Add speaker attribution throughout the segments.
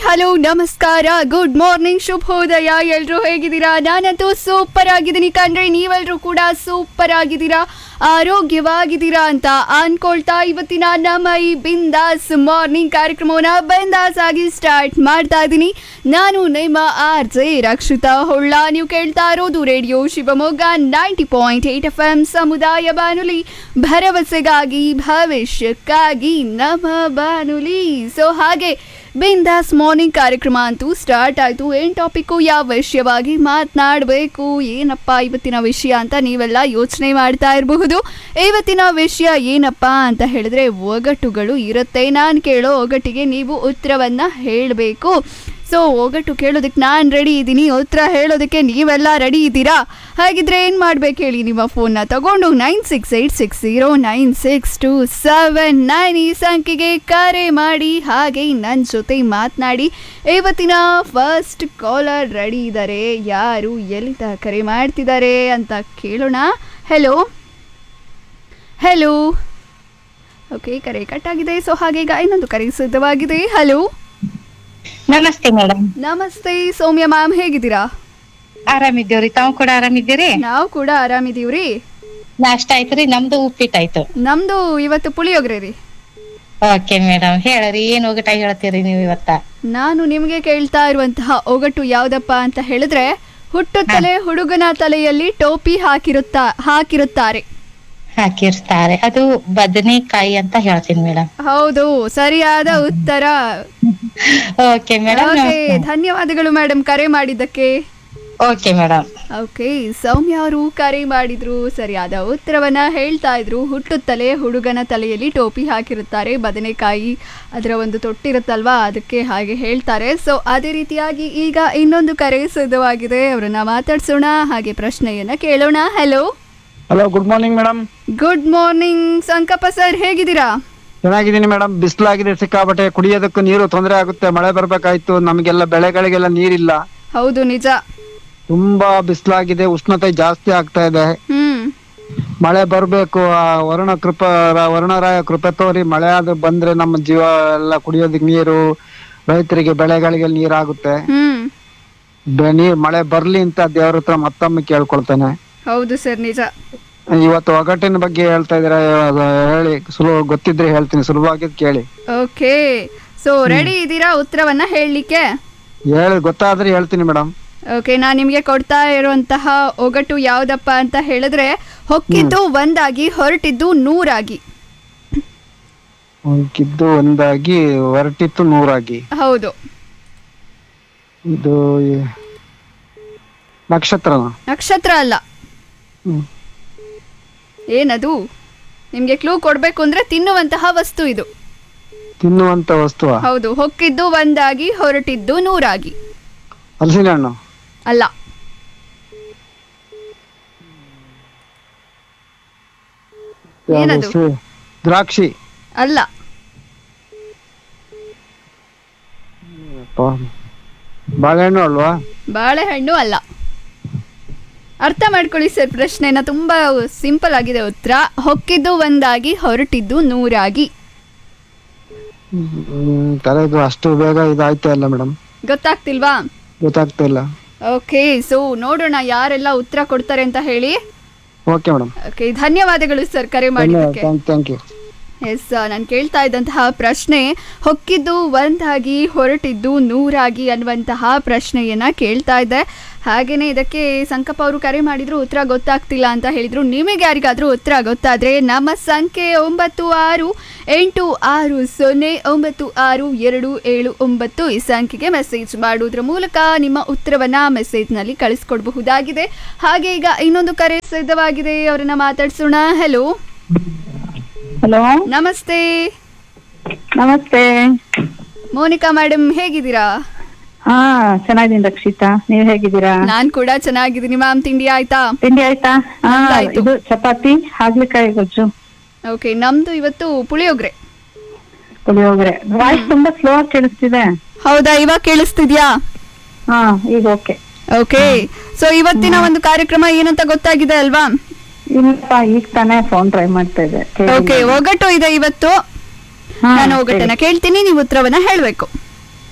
Speaker 1: Hello ನಮಸ್ಕಾರ good morning ಶುಭೋದಯ. ಎಲ್ರು ಹೇಗಿದ್ದೀರಾ? ನಾನಂತೂ ಸೂಪರ್ ಆಗಿದ್ದೀನಿ ಕಣ್ರಿ. ನೀವೆಲ್ಲರೂ ಕೂಡ ಸೂಪರ್ ಆಗಿದ್ದೀರಾ, ಆರೋಗ್ಯವಾಗಿದ್ದೀರಾ ಅಂತ ಅನ್ಕೊಳ್ತಾ ಇವತ್ತಿನ ನಮ್ಮ ಈ ಬಿಂದಾಸ್ ಮಾರ್ನಿಂಗ್ ಕಾರ್ಯಕ್ರಮವನ್ನ ಬಿಂದಾಸ್ ಆಗಿ ಸ್ಟಾರ್ಟ್ ಮಾಡ್ತಾ ಇದ್ದೀನಿ. ನಾನು ನಿಮ್ಮ RJ ರಕ್ಷಿತಾ ಹೊಳ್ಳ. ನೀವು ಕೇಳ್ತಾ ಇರೋದು ರೇಡಿಯೋ ಶಿವಮೊಗ್ಗ 90.8 FM ಸಮುದಾಯ ಬಾನುಲಿ, ಭರವಸೆಗಾಗಿ ಭವಿಷ್ಯಕ್ಕಾಗಿ ನಮ್ಮ ಬಾನುಲಿ. ಸೊ ಹಾಗೆ ಬಿಂದಾಸ್ ಮಾರ್ನಿಂಗ್ ಕಾರ್ಯಕ್ರಮ ಅಂತೂ ಸ್ಟಾರ್ಟ್ ಆಯಿತು. ಏನು ಟಾಪಿಕ್ಕು, ಯಾವ ವಿಷಯವಾಗಿ ಮಾತನಾಡಬೇಕು, ಏನಪ್ಪ ಇವತ್ತಿನ ವಿಷಯ ಅಂತ ನೀವೆಲ್ಲ ಯೋಚನೆ ಮಾಡ್ತಾ ಇರಬಹುದು. ಇವತ್ತಿನ ವಿಷಯ ಏನಪ್ಪ ಅಂತ ಹೇಳಿದ್ರೆ ಒಗಟುಗಳು ಇರುತ್ತೆ. ನಾನು ಕೇಳೋ ಒಗಟಿಗೆ ನೀವು ಉತ್ತರವನ್ನು ಹೇಳಬೇಕು. ಸೊ ಒಗಟು ಕೇಳೋದಕ್ಕೆ ನಾನು ರೆಡಿ ಇದ್ದೀನಿ, ಉತ್ತರ ಹೇಳೋದಕ್ಕೆ ನೀವೆಲ್ಲ ರೆಡಿ ಇದ್ದೀರಾ? ಹಾಗಿದ್ರೆ ಏನು ಮಾಡ್ಬೇಕು ಹೇಳಿ, ನಿಮ್ಮ ಫೋನ್ನ ತಗೊಂಡು 9686096279 ಈ ಸಂಖ್ಯೆಗೆ ಕರೆ ಮಾಡಿ, ಹಾಗೆ ನನ್ನ ಜೊತೆ ಮಾತನಾಡಿ. ಇವತ್ತಿನ ಫಸ್ಟ್ ಕಾಲರ್ ರೆಡಿ ಇದ್ದಾರೆ. ಯಾರು ಎಲ್ಲಿಂದ ಕರೆ ಮಾಡ್ತಿದ್ದಾರೆ ಅಂತ ಕೇಳೋಣ. Hello hello. ಓಕೆ, ಕರೆ ಕಟ್ ಆಗಿದೆ. ಸೊ ಹಾಗೆ ಈಗ ಇನ್ನೊಂದು ಕರೆ ಸಿದ್ಧವಾಗಿದೆ. ಹಲೋ
Speaker 2: ನಮಸ್ತೆ ಮೇಡಮ್.
Speaker 1: ನಮಸ್ತೆ ಸೌಮ್ಯ ಮ್ಯಾಮ್, ಹೇಗಿದ್ದೀರಾ?
Speaker 2: ಆರಾಮಿದ್ದೇವ್ರಿ, ತಾವು ಕೂಡ ಆರಾಮಿದ್ದೀರಿ?
Speaker 1: ನಾವು ಕೂಡ ಆರಾಮಿದೀವ್ರಿ.
Speaker 2: ನಾಷ್ಟ ಆಯ್ತ್ರಿ? ನಮ್ದು ಉಪ್ಪಿಟ್ಟಾಯ್ತು.
Speaker 1: ನಮ್ದು ಇವತ್ತು ಪುಳಿಯೋಗರೆ ರೀ.
Speaker 2: ಓಕೆ ಮೇಡಮ್, ಹೇಳ್ರಿ ಏನ್ ಒಗಟ ಹೇಳ್ತೀರಿ ನೀವು ಇವತ್ತ?
Speaker 1: ನಾನು ನಿಮಗೆ ಕೇಳ್ತಾ ಇರುವಂತಹ ಒಗಟು ಯಾವ್ದಪ್ಪ ಅಂತ ಹೇಳಿದ್ರೆ, ಹುಟ್ಟುತ್ತಲೇ ಹುಡುಗನ ತಲೆಯಲ್ಲಿ ಟೋಪಿ ಹಾಕಿರುತ್ತಾರೆ.
Speaker 2: ಹಾಕಿರ್ತಾರೆ, ಅದು ಬದನೆಕಾಯಿ ಅಂತ ಹೇಳ್ತೀನಿ ಮೇಡಮ್.
Speaker 1: ಹೌದು, ಸರಿಯಾದ ಉತ್ತರ.
Speaker 2: ಓಕೆ ಮೇಡಮ್,
Speaker 1: ಧನ್ಯವಾದಗಳು ಮೇಡಮ್ ಕರೆ ಮಾಡಿದ್ದಕ್ಕೆ.
Speaker 2: Okay madam.
Speaker 1: ಓಕೆ, ಸೌಮ್ಯ ಅವರು ಕರೆ ಮಾಡಿದ್ರು, ಸರಿಯಾದ ಉತ್ತರವನ್ನ ಹೇಳ್ತಾ ಇದ್ರು. ಹುಟ್ಟುತ್ತಲೇ ಹುಡುಗನ ತಲೆಯಲ್ಲಿ ಟೋಪಿ ಹಾಕಿರುತ್ತಾರೆ, ಬದನೆಕಾಯಿ ಅದರ ಒಂದು ತೊಟ್ಟಿರುತ್ತಲ್ವಾ, ಅದಕ್ಕೆ ಹಾಗೆ ಹೇಳ್ತಾರೆ. ಸೊ ಅದೇ ರೀತಿಯಾಗಿ ಈಗ ಇನ್ನೊಂದು ಕರೆ ಸಿದ್ಧವಾಗಿದೆ, ಅವರನ್ನ ಮಾತಾಡ್ಸೋಣ, ಹಾಗೆ ಪ್ರಶ್ನೆಯನ್ನ ಕೇಳೋಣ. Hello
Speaker 3: hello, good morning madam.
Speaker 1: Good morning ಸಂಕಪ್ಪ ಸರ್, ಹೇಗಿದ್ದೀರಾ?
Speaker 3: ಚೆನ್ನಾಗಿದ್ದೀನಿ ಮೇಡಮ್. ಬಿಸಿಲಾಗಿದೆ ಸಿಕ್ಕಾಪಟ್ಟೆ, ಕುಡಿಯೋದಕ್ಕೂ ನೀರು ತೊಂದರೆ ಆಗುತ್ತೆ. ಮಳೆ ಬರ್ಬೇಕಾಯ್ತು, ನಮಗೆಲ್ಲ ಬೆಳೆಗಳಿಗೆಲ್ಲ ನೀರಿಲ್ಲ.
Speaker 1: ಹೌದು, ನಿಜ.
Speaker 3: ತುಂಬಾ ಬಿಸಿಲಾಗಿದೆ, ಉಷ್ಣತೆ ಜಾಸ್ತಿ ಆಗ್ತಾ ಇದೆ. ಮಳೆ ಬರ್ಬೇಕು, ವರುಣರಾಯ ಕೃಪೆ ತೋರಿ ಮಳೆ ಆದ್ರೆ ಬಂದ್ರೆ ನಮ್ಮ ಜೀವ ಎಲ್ಲ ಕುಡಿಯೋದಕ್ಕೆ ನೀರು, ರೈತರಿಗೆ ಬೆಳೆಗಳಿಗೆ ನೀರಾಗುತ್ತೆ. ಮಳೆ ಬರ್ಲಿ ಅಂತ ದೇವ್ರ ಹತ್ರ ಮತ್ತೊಮ್ಮೆ ಕೇಳ್ಕೊಳ್ತೇನೆ.
Speaker 1: ಹೌದು ಸರ್, ನಿಜ.
Speaker 3: ಇವತ್ತು ಒಗಟಿನ ಬಗ್ಗೆ ಹೇಳ್ತಾ ಇದ್ರೆ ಹೇಳಿ, ಸುಲಭ ಗೊತ್ತಿದ್ರೆ ಹೇಳ್ತೀನಿ, ಸುಲಭವಾಗಿದ್ ಕೇಳಿ.
Speaker 1: ಓಕೆ, ಸೊ ರೆಡಿ ಇದ್ದೀರಾ ಉತ್ತರವನ್ನ ಹೇಳಲಿಕ್ಕೆ?
Speaker 3: ಹೇಳಿ, ಗೊತ್ತಾದ್ರೆ ಹೇಳ್ತೀನಿ ಮೇಡಮ್.
Speaker 1: ಓಕೆ, ನಾನು ನಿಮಗೆ ಕೊಡ್ತಾ ಇರುವಂತಹ ಒಗಟು ಯಾವ್ದಪ್ಪ ಅಂತ ಹೇಳಿದ್ರೆ, ಹೊಕ್ಕಿದ್ದು ಒಂದಾಗಿ ಹೊರಟಿದ್ದು ನೂರಾಗಿ.
Speaker 3: ಹೊಕ್ಕಿದ್ದು ಒಂದಾಗಿ ಹೊರಟಿತ್ತು ನೂರಾಗಿ.
Speaker 1: ಹೌದು.
Speaker 3: ಇದು ನಕ್ಷತ್ರ
Speaker 1: ಅಲ್ಲ. ಏನದು? ನಿಮ್ಗೆ ಕ್ಲೂ ಕೊಡ್ಬೇಕು ಅಂದ್ರೆ ತಿನ್ನುವಂತಹ ವಸ್ತು ಇದು.
Speaker 3: ತಿನ್ನುವಂತ ವಸ್ತು?
Speaker 1: ಹೌದು. ಹೊಕ್ಕಿದ್ದು ಒಂದಾಗಿ ಹೊರಟಿದ್ದು ನೂರಾಗಿ.
Speaker 3: ಹಲಸಿನ ಹಣ್ಣು?
Speaker 1: ಅಲ್ಲ. ಏನದು?
Speaker 3: ದ್ರಾಕ್ಷಿ?
Speaker 1: ಅಲ್ಲ.
Speaker 3: ಬಾಳೆಹಣ್ಣು ಅಲ್ವಾ?
Speaker 1: ಬಾಳೆಹಣ್ಣು ಅಲ್ಲ. ಅರ್ಥ ಮಾಡ್ಕೊಳ್ಳಿ ಸರ್ ಪ್ರಶ್ನೆನ, ತುಂಬಾ ಸಿಂಪಲ್ ಆಗಿದೆ ಉತ್ತರ. ಹೊಕ್ಕಿದ್ದು ಒಂದಾಗಿ ಹೊರಟಿದ್ದು ನೂರಾಗಿ.
Speaker 3: ತಲೆದು ಅಷ್ಟು ಬೇಗ ಇದಾಯ್ತಾ ಇಲ್ಲ ಮೇಡಮ್.
Speaker 1: ಗೊತ್ತಾಗ್ತಿಲ್ವಾ?
Speaker 3: ಗೊತ್ತಾಗ್ತಿಲ್ಲ.
Speaker 1: ಓಕೆ, ಸೊ ನೋಡೋಣ ಯಾರೆಲ್ಲ ಉತ್ತರ ಕೊಡ್ತಾರೆ ಅಂತ ಹೇಳಿ.
Speaker 3: Okay madam.
Speaker 1: ಓಕೆ, ಧನ್ಯವಾದಗಳು ಸರ್ ಕರೆ ಮಾಡಿದ್ದಕ್ಕೆ.
Speaker 3: Thank you.
Speaker 1: ಎಸ್, ನಾನು ಕೇಳ್ತಾ ಇದ್ದಂತಹ ಪ್ರಶ್ನೆ ಹೊಕ್ಕಿದ್ದು ಒಂದಾಗಿ ಹೊರಟಿದ್ದು ನೂರಾಗಿ ಅನ್ನುವಂತಹ ಪ್ರಶ್ನೆಯನ್ನ ಕೇಳ್ತಾ ಇದ್ದೆ. ಹಾಗೇನೆ ಇದಕ್ಕೆ ಸಂಕಪ್ಪ ಅವರು ಕರೆ ಮಾಡಿದ್ರು, ಉತ್ತರ ಗೊತ್ತಾಗ್ತಿಲ್ಲ ಅಂತ ಹೇಳಿದ್ರು. ನಿಮಗೆ ಯಾರಿಗಾದ್ರೂ ಉತ್ತರ ಗೊತ್ತಾದ್ರೆ ನಮ್ಮ ಸಂಖ್ಯೆ 9686096279 ಈ ಸಂಖ್ಯೆಗೆ ಮೆಸೇಜ್ ಮಾಡುವುದರ ಮೂಲಕ ನಿಮ್ಮ ಉತ್ತರವನ್ನ ಮೆಸೇಜ್ನಲ್ಲಿ ಕಳಿಸ್ಕೊಡ್ಬಹುದಾಗಿದೆ. ಹಾಗೆ ಈಗ ಇನ್ನೊಂದು ಕರೆ ಸಿದ್ಧವಾಗಿದೆ, ಅವರನ್ನ ಮಾತಾಡ್ಸೋಣ. ಹೆಲೋ.
Speaker 4: ಹಲೋ,
Speaker 1: ನಮಸ್ತೆ.
Speaker 4: ನಮಸ್ತೆ
Speaker 1: ಮೋನಿಕಾ ಮೇಡಮ್, ಹೇಗಿದ್ದೀರಾ?
Speaker 4: ಹಾ, ಚೆನ್ನಾಗಿದ್ದೀನಿ ರಕ್ಷಿತಾ, ನೀವ್ ಹೇಗಿದ್ದೀರಾ?
Speaker 1: ನಾನ್ ಕೂಡ ಚೆನ್ನಾಗಿದ್ದೀನಿ ಮ್ಯಾಮ್. ತಿಂಡಿ ಆಯ್ತಾ?
Speaker 4: ತಿಂಡಿ ಆಯ್ತಾ?
Speaker 1: ಆಯ್ತು.
Speaker 4: ಇದು ಚಪಾತಿ ಹಾಗಲಕಾಯಿ ಗೊಜ್ಜು.
Speaker 1: ಓಕೆ, ನಮ್ದು ಇವತ್ತು ಪುಳಿಯೋಗರೆ.
Speaker 4: ವಾಯ್ಸ್ ತುಂಬಾ ಸ್ಲೋ ಆಗಿ ಕೇಳಿಸ್ತಿದೆ.
Speaker 1: ಹೌದಾ, ಇವಾಗ ಕೇಳಿಸ್ತಿದ್ಯಾ?
Speaker 4: ಹಾ, ಈಗ ಓಕೆ.
Speaker 1: ಓಕೆ, ಸೊ ಇವತ್ತಿನ ಒಂದು ಕಾರ್ಯಕ್ರಮ ಏನಂತ ಗೊತ್ತಾಗಿದೆ ಅಲ್ವಾ?
Speaker 4: ಇಲ್ಲಪ್ಪ, ಈಗ ತಾನೇ ಫೋನ್ ಟ್ರೈ ಮಾಡ್ತಾ ಇದ್ದೆ.
Speaker 1: ಒಗಟು ಇದೆ ಇವತ್ತು. ನಾನು ಒಗಟನ್ನ ಕೇಳ್ತೀನಿ, ನೀವು ಉತ್ತರವನ್ನ ಹೇಳ್ಬೇಕು.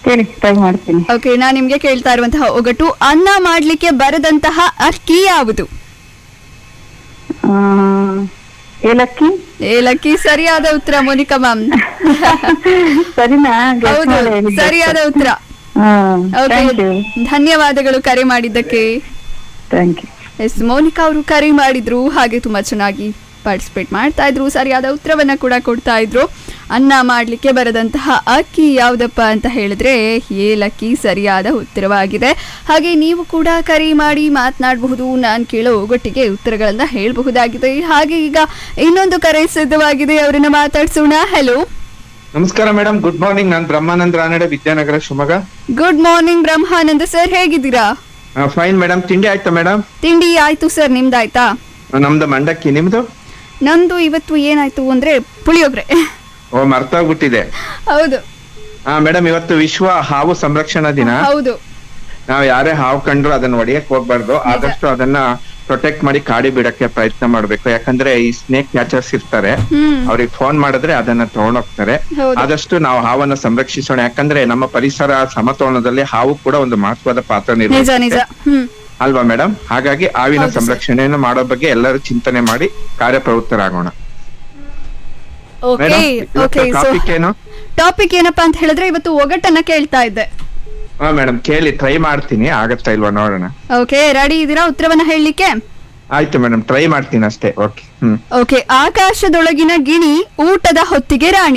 Speaker 4: ಹೇಳಿ ಟ್ರೈ ಮಾಡ್ತೀನಿ.
Speaker 1: ಓಕೆ, ನಾನು ನಿಮ್ಗೆ ಕೇಳ್ತಾ ಇರುವಂತಹ ಒಗಟು, ಅನ್ನ ಮಾಡ್ಲಿಕ್ಕೆ ಬರದಂತಹ ಅಕ್ಕಿ ಯಾವುದು?
Speaker 4: ಆ, ಏಲಕ್ಕಿ.
Speaker 1: ಏಲಕ್ಕಿ ಸರಿಯಾದ ಉತ್ತರ ಮೋನಿಕಾ ಮ್ಯಾಮ್.
Speaker 4: ಸರಿನಾ?
Speaker 1: ಹೌದು, ಸರಿಯಾದ ಉತ್ತರ. Okay,
Speaker 4: thank you.
Speaker 1: ಧನ್ಯವಾದಗಳು ಕರೆ ಮಾಡಿದ್ದಕ್ಕೆ.
Speaker 4: Thank you.
Speaker 1: ಎಸ್, ಮೋನಿಕಾ ಅವರು ಕರೆ ಮಾಡಿದ್ರು, ಹಾಗೆ ತುಂಬಾ ಚೆನ್ನಾಗಿ ಪಾರ್ಟಿಸಿಪೇಟ್ ಮಾಡ್ತಾ ಇದ್ರು, ಸರಿಯಾದ ಉತ್ತರವನ್ನ ಕೂಡ ಕೊಡ್ತಾ ಇದ್ರು. ಅನ್ನ ಮಾಡ್ಲಿಕ್ಕೆ ಬರದಂತಹ ಅಕ್ಕಿ ಯಾವ್ದಪ್ಪ ಅಂತ ಹೇಳಿದ್ರೆ ಏಲಕ್ಕಿ ಸರಿಯಾದ ಉತ್ತರವಾಗಿದೆ. ಹಾಗೆ ನೀವು ಕೂಡ ಕರೆ ಮಾಡಿ ಮಾತನಾಡಬಹುದು, ನಾನು ಕೇಳೋ ಒಗಟಿಗೆ ಉತ್ತರಗಳನ್ನ ಹೇಳಬಹುದಾಗಿದೆ. ಹಾಗೆ ಈಗ ಇನ್ನೊಂದು ಕರೆ ಸಿದ್ಧವಾಗಿದೆ, ಅವರನ್ನ ಮಾತಾಡ್ಸೋಣ. ಹಲೋ,
Speaker 5: ನಮಸ್ಕಾರ ಮೇಡಮ್, ಗುಡ್ ಮಾರ್ನಿಂಗ್. ನಾನು ಬ್ರಹ್ಮಾನಂದ್ ರಾನಡೆ, ವಿದ್ಯಾನಗರ, ಶಿವಮೊಗ್ಗ.
Speaker 1: ಗುಡ್ ಮಾರ್ನಿಂಗ್ ಬ್ರಹ್ಮಾನಂದ ಸರ್, ಹೇಗಿದ್ದೀರಾ?
Speaker 5: Fine madam. ತಿಂಡಿ ಆಯ್ತಾ ಮೇಡಮ್?
Speaker 1: ತಿಂಡಿ ಆಯ್ತು ಸರ್, ನಿಮ್ದಾಯ್ತಾ?
Speaker 5: ನಮ್ದು ಮಂಡಕ್ಕಿ, ನಿಮ್ದು?
Speaker 1: ನಂದು ಇವತ್ತು ಏನಾಯ್ತು ಅಂದ್ರೆ ಪುಳಿಯೋಗ್ರೆ.
Speaker 5: ಓ, ಮರ್ತೋಗ್ಬಿಟ್ಟಿದೆ.
Speaker 1: ಹೌದು
Speaker 5: ಮೇಡಮ್, ಇವತ್ತು ವಿಶ್ವ ಹಾವು ಸಂರಕ್ಷಣಾ ದಿನ.
Speaker 1: ಹೌದು.
Speaker 5: ನಾವ್ ಯಾರೇ ಹಾವು ಕಂಡ್ರು ಅದನ್ನ ಹೊಡಿಯಕ್ ಹೋಗ್ಬಾರ್ದು. ಆದಷ್ಟು ಅದನ್ನ ಪ್ರೊಟೆಕ್ಟ್ ಮಾಡಿ ಕಾಡಿ ಬಿಡಕ್ಕೆ ಪ್ರಯತ್ನ ಮಾಡ್ಬೇಕು. ಯಾಕಂದ್ರೆ ಈ ಸ್ನೇಕ್ ಕ್ಯಾಚರ್ಸ್ ಇರ್ತಾರೆ, ಅವ್ರಿಗೆ ಫೋನ್ ಮಾಡಿದ್ರೆ ಅದನ್ನ ತಗೊಂಡೋಗ್ತಾರೆ.
Speaker 1: ಹೌದು.
Speaker 5: ಆದಷ್ಟು ನಾವು ಹಾವನ್ನ ಸಂರಕ್ಷಿಸೋಣ. ಯಾಕಂದ್ರೆ ನಮ್ಮ ಪರಿಸರ ಸಮತೋಲನದಲ್ಲಿ ಹಾವು ಕೂಡ ಒಂದು ಮಹತ್ವದ ಪಾತ್ರ
Speaker 1: ನಿಜ ನಿಜ.
Speaker 5: ನಿರ್ವಹಿಸುತ್ತೆ ಅಲ್ವಾ ಮೇಡಮ್? ಹಾಗಾಗಿ ಹಾವಿನ
Speaker 1: ಹೌದು ಸರ್.
Speaker 5: ಸಂರಕ್ಷಣೆಯನ್ನು ಮಾಡೋ ಬಗ್ಗೆ ಎಲ್ಲರೂ ಚಿಂತನೆ ಮಾಡಿ ಕಾರ್ಯಪ್ರವೃತ್ತರಾಗೋಣ.
Speaker 1: Okay okay. ಸೊ
Speaker 5: ಟಾಪಿಕ್ ಏನು?
Speaker 1: ಟಾಪಿಕ್ ಏನಪ್ಪಾ ಅಂತ ಹೇಳಿದ್ರೆ ಇವತ್ತು ಒಗಟನ್ನ ಕೇಳ್ತಾ ಇದ್ದೆ.
Speaker 5: ಹಾ ಮೇಡಮ್, ಕೇಳಿ ಟ್ರೈ ಮಾಡ್ತೀನಿ, ಆಗತ್ತಾ ಇಲ್ವಾ ನೋಡೋಣ.
Speaker 1: ಓಕೆ, ರೆಡಿ ಇದ್ದೀರಾ ಉತ್ತರವನ್ನ ಹೇಳಲಿಕ್ಕೆ?
Speaker 5: ಆಯ್ತು ಮೇಡಮ್, ಟ್ರೈ ಮಾಡ್ತೀನಿ ಅಷ್ಟೇ. ಓಕೆ.
Speaker 1: ಓಕೆ, ಆಕಾಶದೊಳಗಿನ ಗಿಣಿ ಊಟದ ಹೊತ್ತಿಗೆ ರಾಣಿ.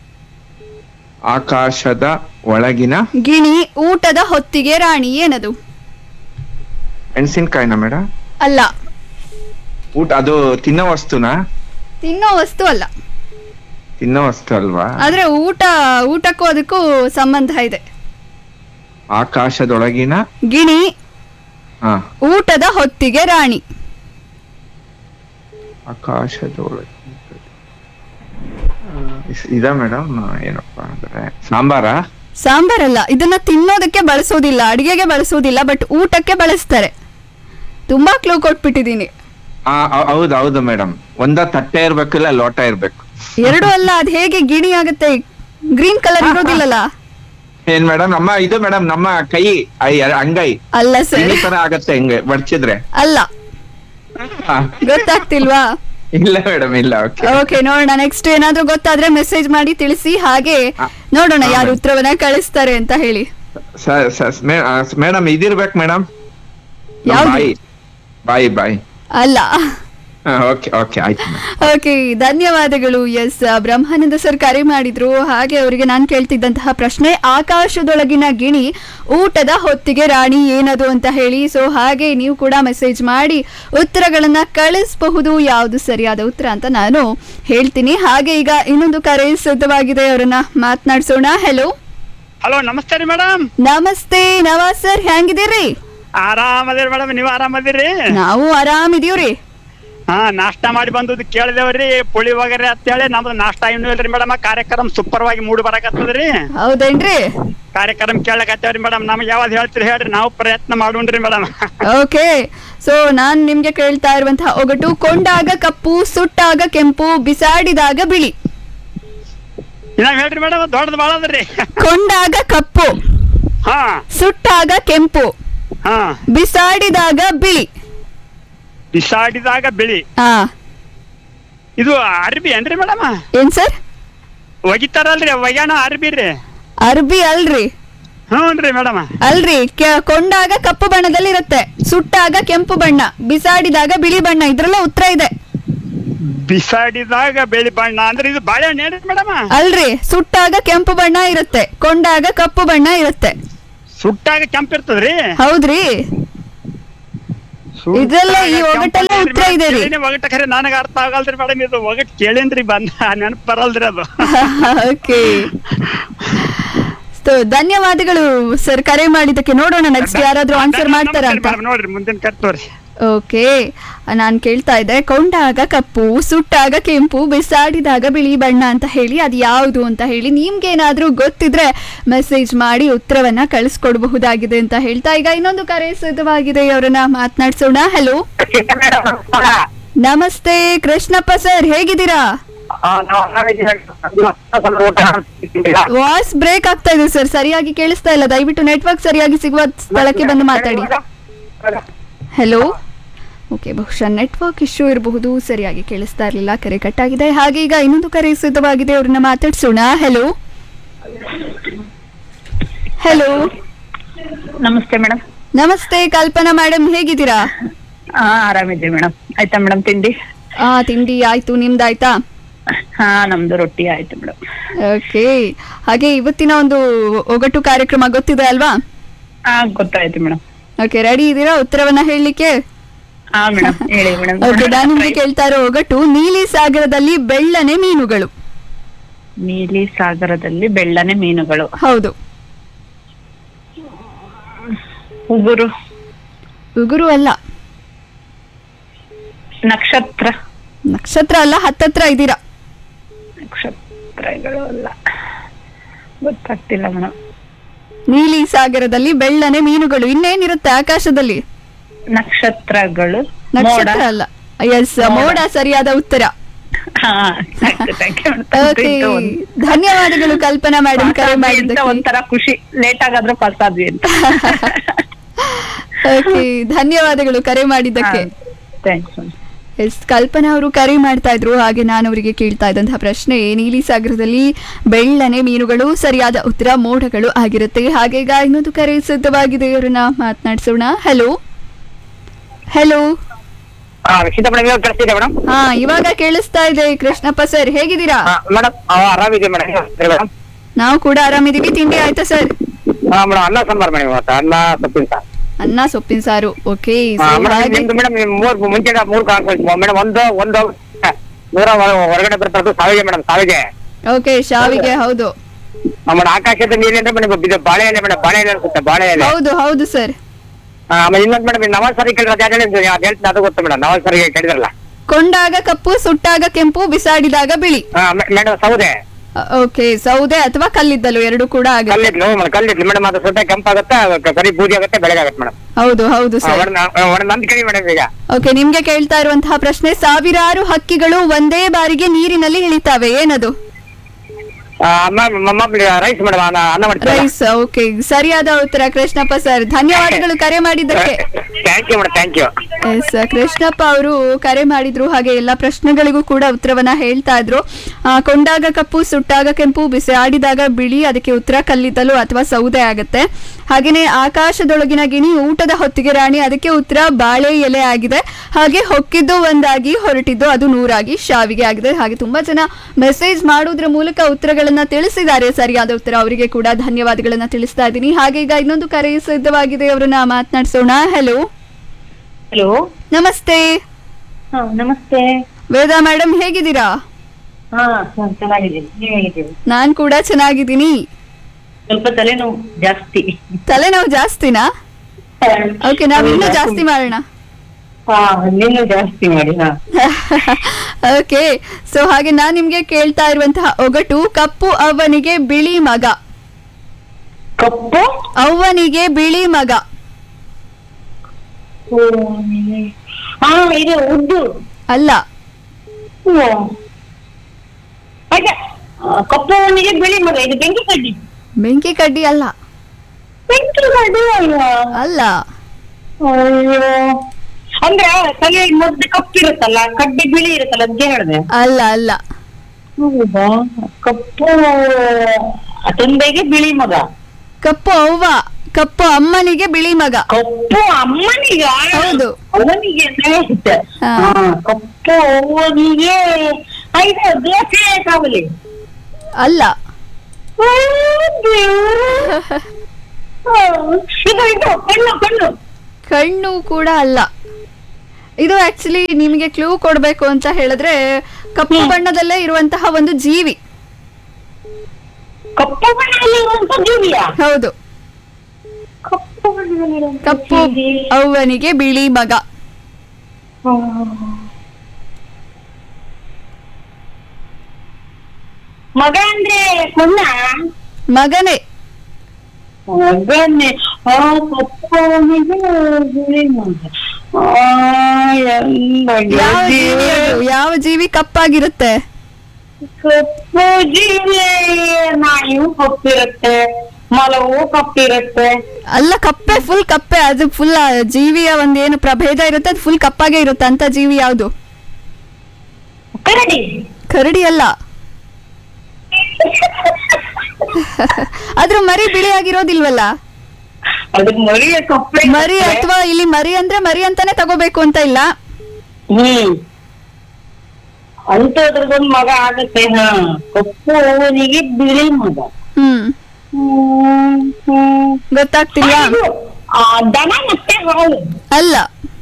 Speaker 5: ಆಕಾಶದ ಒಳಗಿನ
Speaker 1: ಗಿಣಿ ಊಟದ ಹೊತ್ತಿಗೆ ರಾಣಿ, ಏನದು?
Speaker 5: ಮೆಣಸಿನ್ಕಾಯಿನ ಮೇಡಮ್?
Speaker 1: ಅಲ್ಲ.
Speaker 5: ಊಟ, ಅದು ತಿನ್ನೋ ವಸ್ತುನಾ?
Speaker 1: ತಿನ್ನೋ ವಸ್ತು ಅಲ್ಲ,
Speaker 5: ತಿನ್ನೋ ವಸ್ತು ಅಲ್ವಾ?
Speaker 1: ಆದ್ರೆ ಊಟಕ್ಕೂ ಅದಕ್ಕೂ ಸಂಬಂಧ ಇದೆ.
Speaker 5: ಆಕಾಶದೊಳಗಿನ
Speaker 1: ಗಿಣಿ
Speaker 5: ಹಾ,
Speaker 1: ಊಟದ ಹೊತ್ತಿಗೆ ರಾಣಿ.
Speaker 5: ಆಕಾಶದೊಳಗಿನ ಇದ ಮೇಡಮ್? ಏನಪ್ಪಾ ಅಂದ್ರೆ ಸಾಂಬಾರಾ?
Speaker 1: ಸಾಂಬಾರಲ್ಲ, ಇದನ್ನ ತಿನ್ನೋದಕ್ಕೆ ಬಳಸೋದಿಲ್ಲ, ಅಡಿಗೆಗೆ ಬಳಸೋದಿಲ್ಲ, ಬಟ್ ಊಟಕ್ಕೆ ಬಳಸ್ತಾರೆ. ತುಂಬಾ ಕ್ಲೂ ಕೊಟ್ಬಿಟ್ಟಿದೀನಿ.
Speaker 5: ಹೌದು ಹೌದು ಮೇಡಮ್. ಒಂದ ತಟ್ಟೆ ಇರ್ಬೇಕು, ಇಲ್ಲ ಲೋಟ ಇರ್ಬೇಕು.
Speaker 1: ಎರಡು ಅಲ್ಲ, ಅದ್ ಹೇಗೆ ಗಿಣಿ ಆಗುತ್ತೆ? Green colour ಇರೋದಿಲ್ಲಲ್ಲ.
Speaker 5: ಏನ್ ಮೇಡಮ್? ಇದು ಮೇಡಮ್ ನಮ್ಮ ಕೈ ಅಂಗೈ
Speaker 1: ಅಲ್ಲ ಸರ್,
Speaker 5: ಈ ತರ ಆಗತ್ತೆ ಹಿಂಗೆ ಬಡ್ಚಿದ್ರೆ.
Speaker 1: ಅಲ್ಲ.
Speaker 5: ಹಾ.
Speaker 1: ಗೊತ್ತಾಗ್ತಿಲ್ವಾ?
Speaker 5: ಇಲ್ಲ ಮೇಡಮ್, ಇಲ್ಲ. ಓಕೆ
Speaker 1: ಓಕೆ, ನೋಡೋಣ. ನೆಕ್ಸ್ಟ್ ಏನಾದ್ರೂ ಗೊತ್ತಾದ್ರೆ ಮೆಸೇಜ್ ಮಾಡಿ ತಿಳಿಸಿ. ಹಾಗೆ ನೋಡೋಣ ಯಾರು ಉತ್ತರವನ್ನ ಕಳಿಸ್ತಾರೆ ಅಂತ ಹೇಳಿ.
Speaker 5: Madam ಇದಿರ್ಬೇಕು madam.
Speaker 1: ಯಾವ್ದು?
Speaker 5: ಬಾಯಿ ಬಾಯಿ.
Speaker 1: ಅಲ್ಲ.
Speaker 5: ಓಕೆ ಓಕೆ, ಆಯ್ತು.
Speaker 1: ಓಕೆ, ಧನ್ಯವಾದಗಳು. ಎಸ್, ಬ್ರಹ್ಮಾನಂದ ಸರ್ ಕರೆ ಮಾಡಿದ್ರು. ಹಾಗೆ ಅವರಿಗೆ ನಾನು ಕೇಳ್ತಿದ್ದಂತಹ ಪ್ರಶ್ನೆ ಆಕಾಶದೊಳಗಿನ ಗಿಣಿ ಊಟದ ಹೊತ್ತಿಗೆ ರಾಣಿ ಏನದು ಅಂತ ಹೇಳಿ. ಸೊ ಹಾಗೆ ನೀವು ಕೂಡ ಮೆಸೇಜ್ ಮಾಡಿ ಉತ್ತರಗಳನ್ನ ಕಳಿಸಬಹುದು, ಯಾವುದು ಸರಿಯಾದ ಉತ್ತರ ಅಂತ ನಾನು ಹೇಳ್ತೀನಿ. ಹಾಗೆ ಈಗ ಇನ್ನೊಂದು ಕರೆ ಸಿದ್ಧವಾಗಿದೆ, ಅವರನ್ನ ಮಾತನಾಡ್ಸೋಣ. ಹಲೋ.
Speaker 6: ಹಲೋ, ನಮಸ್ತೆ ರೀ ಮೇಡಮ್.
Speaker 1: ನಮಸ್ತೆ ನವಾಜ್ ಸರ್, ಹೆಂಗಿದ್ದೀರಿ?
Speaker 6: ಆರಾಮದಿರಿ ಮೇಡಮ್, ನೀವ್ ಆರಾಮದಿರಿ?
Speaker 1: ನಾವು ಆರಾಮಿದೀವ್ರಿ.
Speaker 6: ನಾಷ್ಟ ಮಾಡಿ ಬಂದದ್ದು ಕೇಳಿದೇವ್ರಿ, ಪುಳಿಯೋಗರೆ ಅಂತೇಳಿ. ನಮ್ದು ನಾಷ್ಟ ಇನ್ನೂ ಇಲ್ರಿ ಮೇಡಮ್. ಕಾರ್ಯಕ್ರಮ ಸೂಪರ್ ವಾಗಿ ಮೂಡ್ ಬರಕತ್ತದ್ರಿ.
Speaker 1: ಹೌದೇನ್ರಿ?
Speaker 6: ಕಾರ್ಯಕ್ರಮ ಕೇಳಕತ್ತೇವ್ರಿ ಮೇಡಮ್. ನಮ್ಗೆ ಯಾವ್ದು ಹೇಳ್ತೀರಿ ಹೇಳ್ರಿ, ನಾವು ಪ್ರಯತ್ನ ಮಾಡೋಣ್ರಿ ಮೇಡಮ್.
Speaker 1: ಓಕೆ, ಸೊ ನಾನ್ ನಿಮ್ಗೆ ಕೇಳ್ತಾ ಇರುವಂತಹ ಒಗಟು, ಕೊಂಡಾಗ ಕಪ್ಪು, ಸುಟ್ಟಾಗ ಕೆಂಪು, ಬಿಸಾಡಿದಾಗ ಬಿಳಿ.
Speaker 6: ಇನ್ನ ಹೇಳ್ರಿ ಮೇಡಮ್, ದೊಡ್ಡದು ಬಾಳ ಅದ್ರಿ.
Speaker 1: ಕೊಂಡಾಗ ಕಪ್ಪು,
Speaker 6: ಹಾ,
Speaker 1: ಸುಟ್ಟಾಗ ಕೆಂಪು,
Speaker 6: ಹಾ,
Speaker 1: ಬಿಸಾಡಿದಾಗ ಬಿಳಿ.
Speaker 6: ಬಿಸಾಡಿದಾಗ ಬಿಳಿ.
Speaker 1: ಹಾ,
Speaker 6: ಇದು ಅರ್ಬಿ ಏನ್ರಿ ಮೇಡಮ್?
Speaker 1: ಏನ್ ಸರ್?
Speaker 6: ಒಗಿತಾರಲ್ರಿ, ಒಗ್ಯಾಣ ಅರ್ಬಿ ರೀ.
Speaker 1: ಅರ್ಬಿ ಅಲ್ರಿ.
Speaker 6: ಹ್ಞೂನ್ರಿ ಮೇಡಮ್.
Speaker 1: ಅಲ್ರಿ, ಕೊಂಡಾಗ ಕಪ್ಪು ಬಣ್ಣದಲ್ಲಿ ಇರುತ್ತೆ, ಸುಟ್ಟಾಗ ಕೆಂಪು ಬಣ್ಣ, ಬಿಸಾಡಿದಾಗ ಬಿಳಿ ಬಣ್ಣ. ಇದ್ರಲ್ಲ ಉತ್ತರ ಇದೆ.
Speaker 6: ಬಿಸಾಡಿದಾಗ ಬಿಳಿ ಬಣ್ಣ ಅಂದ್ರೆ ಇದು ಬಾಳೆಹಣ್ಣು ಏನ್ರಿ ಮೇಡಮ್?
Speaker 1: ಅಲ್ರಿ, ಸುಟ್ಟಾಗ ಕೆಂಪು ಬಣ್ಣ ಇರುತ್ತೆ, ಕೊಂಡಾಗ ಕಪ್ಪು ಬಣ್ಣ ಇರುತ್ತೆ.
Speaker 6: ಸುಟ್ಟಾಗ ಕೆಂಪ್ ಇರ್ತದ್ರಿ?
Speaker 1: ಹೌದ್ರಿ. ಇದೆಲ್ಲ ಈ ಒಗಟಲ್ಲೇ ಉತ್ತರ ಇದೆ ರೀ.
Speaker 6: ಒಗಟ ಖರೆ ನನಗ ಅರ್ಥ ಆಗಲ್ರಿ ಮೇಡಮ್. ಇದು ಒಗಟ್ ಕೇಳೇನ್ರಿ, ಬಂದ ನೆನಪು ಬರಲ್ರಿ ಅದು.
Speaker 1: ಓಕೆ, ಧನ್ಯವಾದಗಳು ಸರ್ ಕರೆ ಮಾಡಿದ್ದಕ್ಕೆ. ನೋಡೋಣ ನೆಕ್ಸ್ಟ್ ಯಾರಾದ್ರೂ ಆನ್ಸರ್ ಮಾಡ್ತಾರ ಅಂತ.
Speaker 6: ನೋಡ್ರಿ ಮುಂದಿನ ಕರ್ತವ್ರಿ.
Speaker 1: ಓಕೆ, ನಾನು ಕೇಳ್ತಾ ಇದ್ದೆ, ಕೊಂಡಾಗ ಕಪ್ಪು, ಸುಟ್ಟಾಗ ಕೆಂಪು, ಬಿಸಾಡಿದಾಗ ಬಿಳಿ ಬಣ್ಣ ಅಂತ ಹೇಳಿ. ಅದು ಯಾವುದು ಅಂತ ಹೇಳಿ ನಿಮ್ಗೇನಾದ್ರೂ ಗೊತ್ತಿದ್ರೆ ಮೆಸೇಜ್ ಮಾಡಿ ಉತ್ತರವನ್ನ ಕಳಿಸ್ಕೊಡ್ಬಹುದಾಗಿದೆ ಅಂತ ಹೇಳ್ತಾ ಈಗ ಇನ್ನೊಂದು ಕರೆ ಸಿದ್ಧವಾಗಿದೆ, ಅವರನ್ನ ಮಾತನಾಡ್ಸೋಣ. ಹಲೋ. ನಮಸ್ತೆ ಕೃಷ್ಣಪ್ಪ ಸರ್, ಹೇಗಿದ್ದೀರಾ? ವಾಯ್ಸ್ ಬ್ರೇಕ್ ಆಗ್ತಾ ಇದೆ ಸರ್, ಸರಿಯಾಗಿ ಕೇಳಿಸ್ತಾ ಇಲ್ಲ. ದಯವಿಟ್ಟು ನೆಟ್ವರ್ಕ್ ಸರಿಯಾಗಿ ಸಿಗುವ ಸ್ಥಳಕ್ಕೆ ಬಂದು ಮಾತಾಡಿ. ಹಲೋ. ಓಕೆ, ಬಹುಶಃ ನೆಟ್ವರ್ಕ್ ಇಶ್ಯೂ ಇರಬಹುದು, ಸರಿಯಾಗಿ ಕೇಳಿಸ್ತಾ ಇರಲಿಲ್ಲ, ಕರೆ ಕಟ್ಟಾಗಿದೆ. ಹಾಗೆ ಈಗ ಇನ್ನೊಂದು ಕರೆ ಸಿದ್ಧವಾಗಿದೆ, ಅವ್ರನ್ನ ಮಾತಾಡ್ಸೋಣ. ಹಲೋ. ಹಲೋ,
Speaker 4: ನಮಸ್ತೆ ಮೇಡಮ್.
Speaker 1: ನಮಸ್ತೆ ಕಲ್ಪನಾ ಮೇಡಮ್, ಹೇಗಿದ್ದೀರಾ?
Speaker 4: ಆರಾಮಿದ್ದೀವಿ ಮೇಡಮ್. ಆಯ್ತಾ ಮೇಡಮ್ ತಿಂಡಿ?
Speaker 1: ತಿಂಡಿ ಆಯ್ತು, ನಿಮ್ದಾಯ್ತಾ?
Speaker 4: ನಮ್ದು ರೊಟ್ಟಿ ಆಯ್ತು ಮೇಡಮ್.
Speaker 1: ಓಕೆ, ಹಾಗೆ ಇವತ್ತಿನ ಒಂದು ಒಗಟು ಕಾರ್ಯಕ್ರಮ ಗೊತ್ತಿದೆ ಅಲ್ವಾ?
Speaker 4: ಗೊತ್ತಾಯ್ತು ಮೇಡಮ್.
Speaker 1: ಓಕೆ, ರೆಡಿ ಇದ್ದೀರಾ ಉತ್ತರವನ್ನ ಹೇಳಲಿಕ್ಕೆ?
Speaker 4: ಮೇಡಮ್ ಹೇಳಿ ಮೇಡಮ್.
Speaker 1: ಓಕೆ, ನಾನು ನಿಮ್ಗೆ ಕೇಳ್ತಾ ಇರೋ ಒಗಟು, ನೀಲಿ ಸಾಗರದಲ್ಲಿ ಬೆಳ್ಳನೆ ಮೀನುಗಳು.
Speaker 4: ನೀಲಿ ಸಾಗರದಲ್ಲಿ ಬೆಳ್ಳನೆ ಮೀನುಗಳು.
Speaker 1: ಹೌದು.
Speaker 4: ಉಗುರು.
Speaker 1: ಉಗುರು ಅಲ್ಲ.
Speaker 4: ನಕ್ಷತ್ರ.
Speaker 1: ನಕ್ಷತ್ರ ಅಲ್ಲ, ಹತ್ತತ್ರ ಇದ್ದೀರಾ.
Speaker 4: ನಕ್ಷತ್ರಗಳು ಅಲ್ಲ, ಗೊತ್ತಾಗ್ತಿಲ್ಲ ಮೇಡಮ್.
Speaker 1: ನೀಲಿ ಸಾಗರದಲ್ಲಿ ಬೆಳ್ಳನೆ ಮೀನುಗಳು, ಇನ್ನೇನಿರುತ್ತೆ ಆಕಾಶದಲ್ಲಿ?
Speaker 4: ನಕ್ಷತ್ರಗಳು.
Speaker 1: ನಕ್ಷತ್ರ ಅಲ್ಲ. ಎಸ್, ಮೋಡ ಸರಿಯಾದ ಉತ್ತರ. ಓಕೆ, ಧನ್ಯವಾದಗಳು ಕಲ್ಪನಾ ಮೇಡಮ್ ಕರೆ ಮಾಡಿದ್ದಕ್ಕೆ.
Speaker 4: ಒಂಥರ ಖುಷಿ, ಲೇಟ್ ಆಗಾದ್ರೂ ಪಾಸ್ ಆದ್ವಿ ಅಂತ.
Speaker 1: ಓಕೆ, ಧನ್ಯವಾದಗಳು ಕರೆ ಮಾಡಿದ್ದಕ್ಕೆ.
Speaker 4: ಥ್ಯಾಂಕ್ಸ್.
Speaker 1: ಎಸ್, ಕಲ್ಪನಾ ಅವರು ಕರೆ ಮಾಡ್ತಾ ಇದ್ರು. ಹಾಗೆ ನಾನು ಅವರಿಗೆ ಕೇಳ್ತಾ ಇದ್ದಂತಹ ಪ್ರಶ್ನೆ, ನೀಲಿ ಸಾಗರದಲ್ಲಿ ಬೆಳ್ಳನೆ ಮೀನುಗಳು, ಸರಿಯಾದ ಉತ್ತರ ಮೋಡಗಳು ಆಗಿರುತ್ತೆ. ಹಾಗೆ ಈಗ ಇನ್ನೊಂದು ಕರೆ ಸಿದ್ಧವಾಗಿದೆ, ಅವರನ್ನ ಮಾತನಾಡಿಸೋಣ. ಹಲೋ. ಹಲೋ. ಇವಾಗ ಕೇಳಿಸ್ತಾ ಇದೆ. ಕೃಷ್ಣಪ್ಪ ಸರ್, ಹೇಗಿದ್ದೀರಾ? ನಾವು ಕೂಡ ಆರಾಮಿದೀವಿ. ತಿಂಡಿ ಆಯ್ತಾ ಸರ್? ಅನ್ನ ಸೊಪ್ಪಿನ ಸಾರು. ಓಕೆ,
Speaker 7: ಹೊರಗಡೆ ಬರ್ತದ್ದು ಸಾವಿಗೆ ಮೇಡಮ್, ಸಾವಿಗೆ.
Speaker 1: ಓಕೆ, ಶಾವಿಗೆ. ಹೌದು.
Speaker 7: ಆಕಾಶದ ನೀರು ಅಂದ್ರೆ ಮೇಡಮ್ ಬಾಳೆ ಎಲೆ ಮೇಡಮ್, ಬಾಳೆ ಎಲೆ ಅನ್ಸುತ್ತೆ, ಬಾಳೆ ಎಲೆ.
Speaker 1: ಹೌದು ಹೌದು ಸರ್.
Speaker 7: ಆಮೇಲೆ ಇನ್ನೊಂದು ಮೇಡಮ್, ನವಲ್ಸರಿ ಕೇಳಿದ್ರೆ ಹೇಳ್ತೀನಿ, ಅದು ಗೊತ್ತು ಮೇಡಮ್. ನವಲ್ಸರಿ ಕೇಳಿದ್ರಲ್ಲ,
Speaker 1: ಕೊಂಡಾಗ ಕಪ್ಪು, ಸುಟ್ಟಾಗ ಕೆಂಪು, ಬಿಸಾಡಿದಾಗ ಬಿಳಿ.
Speaker 7: ಮೇಡಮ್ ಸೌದೆ.
Speaker 1: ಓಕೆ, ಸೌದೆ ಅಥವಾ ಕಲ್ಲಿದ್ದಲು ಎರಡು ಕೂಡ ಆಗುತ್ತೆ.
Speaker 7: ಕಲ್ಲಿದ್ಲು ಮೇಡಮ್, ಅದು ಸುಟ್ಟ ಕೆಂಪಾಗುತ್ತೆ, ಕರಿ ಬೂದಿ ಆಗುತ್ತೆ, ಬೆಳಗಾಗುತ್ತೆ ಮೇಡಮ್.
Speaker 1: ಹೌದು ಹೌದು ಸರ್.
Speaker 7: ನಂದು ಕೇಳಿ ಮೇಡಮ್ ಈಗ.
Speaker 1: ಓಕೆ, ನಿಮ್ಗೆ ಕೇಳ್ತಾ ಇರುವಂತಹ ಪ್ರಶ್ನೆ, ಸಾವಿರಾರು ಹಕ್ಕಿಗಳು ಒಂದೇ ಬಾರಿಗೆ ನೀರಿನಲ್ಲಿ ಇಳಿತಾವೆ, ಏನದು?
Speaker 7: ರೈಸ್ ಮೇಡಮ್, ಅನ್ನ ಮಾಡ್ತೀವಿ.
Speaker 1: ರೈಸ್. ಓಕೆ, ಸರಿಯಾದ ಉತ್ತರ ಕೃಷ್ಣಪ್ಪ ಸರ್. ಧನ್ಯವಾದಗಳು ಕರೆ ಮಾಡಿದ್ದಕ್ಕೆ.
Speaker 7: Thank you madam, thank you.
Speaker 1: S, Krishnappa ಅವರು ಕರೆ ಮಾಡಿದ್ರು. ಹಾಗೆ ಎಲ್ಲ ಪ್ರಶ್ನೆಗಳಿಗೂ ಕೂಡ ಉತ್ತರವನ್ನ ಹೇಳ್ತಾ ಇದ್ರು. ಕೊಂಡಾಗ ಕಪ್ಪು, ಸುಟ್ಟಾಗ ಕೆಂಪು, ಬಿಸಾಡಿದಾಗ ಬಿಳಿ, ಅದಕ್ಕೆ ಉತ್ತರ ಕಲ್ಲಿದ್ದಲು ಅಥವಾ ಸೌದೆ ಆಗುತ್ತೆ. ಹಾಗೇನೆ ಆಕಾಶದೊಳಗಿನ ಗಿಣಿ, ಊಟದ ಹೊತ್ತಿಗೆ ರಾಣಿ, ಅದಕ್ಕೆ ಉತ್ತರ ಬಾಳೆ ಎಲೆ ಆಗಿದೆ. ಹಾಗೆ ಹೊಕ್ಕಿದ್ದು ಒಂದಾಗಿ, ಹೊರಟಿದ್ದು ಅದು ನೂರಾಗಿ, ಶಾವಿಗೆ ಆಗಿದೆ. ಹಾಗೆ ತುಂಬಾ ಜನ ಮೆಸೇಜ್ ಮಾಡೋದ್ರ ಮೂಲಕ ಉತ್ತರಗಳನ್ನ ತಿಳಿಸಿದ್ದಾರೆ. ಸರಿಯಾದ ಉತ್ತರ ಅವರಿಗೆ ಕೂಡ ಧನ್ಯವಾದಗಳನ್ನ ತಿಳಿಸ್ತಾ ಇದ್ದೀನಿ. ಹಾಗೆ ಈಗ ಇನ್ನೊಂದು ಕರೆ ಸಿದ್ಧವಾಗಿದೆ, ಅವರನ್ನ ಮಾತನಾಡಿಸೋಣ. ಹಲೋ.
Speaker 4: ಹಲೋ,
Speaker 1: ನಮಸ್ತೆ.
Speaker 4: ನಮಸ್ತೆ
Speaker 1: ವೇದಾ ಮೇಡಮ್, ಹೇಗಿದ್ದೀರಾ?
Speaker 4: ಚೆನ್ನಾಗಿದ್ದೀನಿ, ನೀವ್ ಹೇಗಿದ್ದೀರಿ?
Speaker 1: ನಾನ್ ಕೂಡ ಚೆನ್ನಾಗಿದ್ದೀನಿ.
Speaker 4: ಸ್ವಲ್ಪ ತಲೆನೋವು ಜಾಸ್ತಿ.
Speaker 1: ತಲೆನೋವು ಜಾಸ್ತಿನಾ? ಓಕೆ, ನಾವ್ ಇನ್ನೂ ಜಾಸ್ತಿ ಮಾಡೋಣ.
Speaker 4: ನೀನು ಜಾಸ್ತಿ ಮಾಡಿ.
Speaker 1: ಓಕೆ, ಸೊ ಹಾಗೆ ನಾನ್ ನಿಮ್ಗೆ ಕೇಳ್ತಾ ಇರುವಂತಹ ಒಗಟು, ಕಪ್ಪು ಅವ್ವನಿಗೆ ಬಿಳಿ ಮಗ.
Speaker 4: ಕಪ್ಪು
Speaker 1: ಅವ್ವನಿಗೆ ಬಿಳಿ ಮಗ.
Speaker 4: ಇದು ಉದ್ದು
Speaker 1: ಅಲ್ಲ.
Speaker 4: ಕಪ್ಪು ಅವನಿಗೆ ಬಿಳಿ ಮಗ, ಇದು ಬೆಂಕಿ ಕಡ್ಡಿ.
Speaker 1: ಬೆಂಕಿ ಕಡ್ಡಿ ಅಲ್ಲ.
Speaker 4: ಬೆಂಕಿ ಕಡ್ಡಿ
Speaker 1: ಅಲ್ಲ.
Speaker 4: ಅಂದ್ರೆ ತಲೆ ಮೊದ್ಲು ಕಪ್ಪಿರುತ್ತಲ್ಲ, ಕಡ್ಡಿ ಬಿಳಿ ಇರುತ್ತಲ್ಲ, ಅದ್ಗೆ ಹೇಳಿದೆ.
Speaker 1: ಅಲ್ಲ ಅಲ್ಲ.
Speaker 4: ಹೌದಾ? ಕಪ್ಪು ತಂದೆಗೆ ಬಿಳಿ ಮಗ.
Speaker 1: ಕಪ್ಪು ಅವ್ವ, ಕಪ್ಪು ಅಮ್ಮನಿಗೆ ಬಿಳಿ ಮಗ.
Speaker 4: ಕಪ್ಪು ಅಮ್ಮನಿಗ?
Speaker 1: ಹೌದು.
Speaker 4: ಅವನಿಗೆ ಕಪ್ಪು ಅವನಿಗೆ ಇದು ದೋಸೆ ಕಾವಲಿ.
Speaker 1: ಅಲ್ಲ.
Speaker 4: ಇದು ಕಣ್ಣು, ಕಣ್ಣು.
Speaker 1: ಕಣ್ಣು ಕೂಡ ಅಲ್ಲ. ಇದು ಆಕ್ಚುಲಿ ನಿಮಗೆ ಕ್ಲೂ ಕೊಡ್ಬೇಕು ಅಂತ ಹೇಳಿದ್ರೆ, ಕಪ್ಪು ಬಣ್ಣದಲ್ಲೇ ಇರುವಂತಹ ಒಂದು ಜೀವಿ.
Speaker 4: ಕಪ್ಪು ಬಣ್ಣದಲ್ಲಿ ಇರುವಂತ ಜೀವಿಯಾ?
Speaker 1: ಹೌದು. ಕಪ್ಪು ಅವ್ವನಿಗೆ ಬಿಳಿ ಮಗ.
Speaker 4: ಮಗ ಅಂದ್ರೆ ಕೊನ್ನ?
Speaker 1: ಮಗನೇ.
Speaker 4: ಮಗನೇ. ಕಪ್ಪು ಅವನಿಗೆ ಬಿಳಿ ಮಗ.
Speaker 1: ಯಾವ ಜೀವಿ ಕಪ್ಪಾಗಿರುತ್ತೆ?
Speaker 4: ಕಪ್ಪು ಜೀವಿ ನಾಯಿಯೂ ಕಪ್ಪಿರುತ್ತೆ, ಮೊಲವೂ ಕಪ್ಪಿರುತ್ತೆ.
Speaker 1: ಅಲ್ಲ, ಕಪ್ಪೆ ಫುಲ್ ಕಪ್ಪೆ, ಅದು ಫುಲ್ ಜೀವಿಯ ಒಂದೇನು ಪ್ರಭೇದ ಇರುತ್ತೆ, ಅದು ಫುಲ್ ಕಪ್ಪಾಗೆ ಇರುತ್ತೆ ಅಂತ ಜೀವಿ ಯಾವುದು?
Speaker 4: ಕರಡಿ.
Speaker 1: ಕರಡಿ ಅಲ್ಲ. ಅದ್ರ ಮರಿ ಬಿಳಿ ಆಗಿರೋದಿಲ್ವಲ್ಲ?
Speaker 4: ಅದ್ರ ಮರಿಯ ಕಪ್ಪೆ
Speaker 1: ಮರಿ, ಅಥವಾ ಇಲ್ಲಿ ಮರಿ ಅಂದ್ರೆ ಮರಿ ಅಂತಾನೆ ತಗೋಬೇಕು ಅಂತ ಇಲ್ಲ.
Speaker 4: ಅಂತದ್ರದೊಂದ್ ಮಗ ಆಗುತ್ತೆ. ಕಪ್ಪು ಅವನಿಗೆ ಬಿಳಿ ಮಗ.
Speaker 1: ಗೊತ್ತಾಗ್ತಿಲ್ವಾ?
Speaker 4: ದನ ಮತ್ತೆ ಹಾಲು
Speaker 1: ಅಲ್ಲ.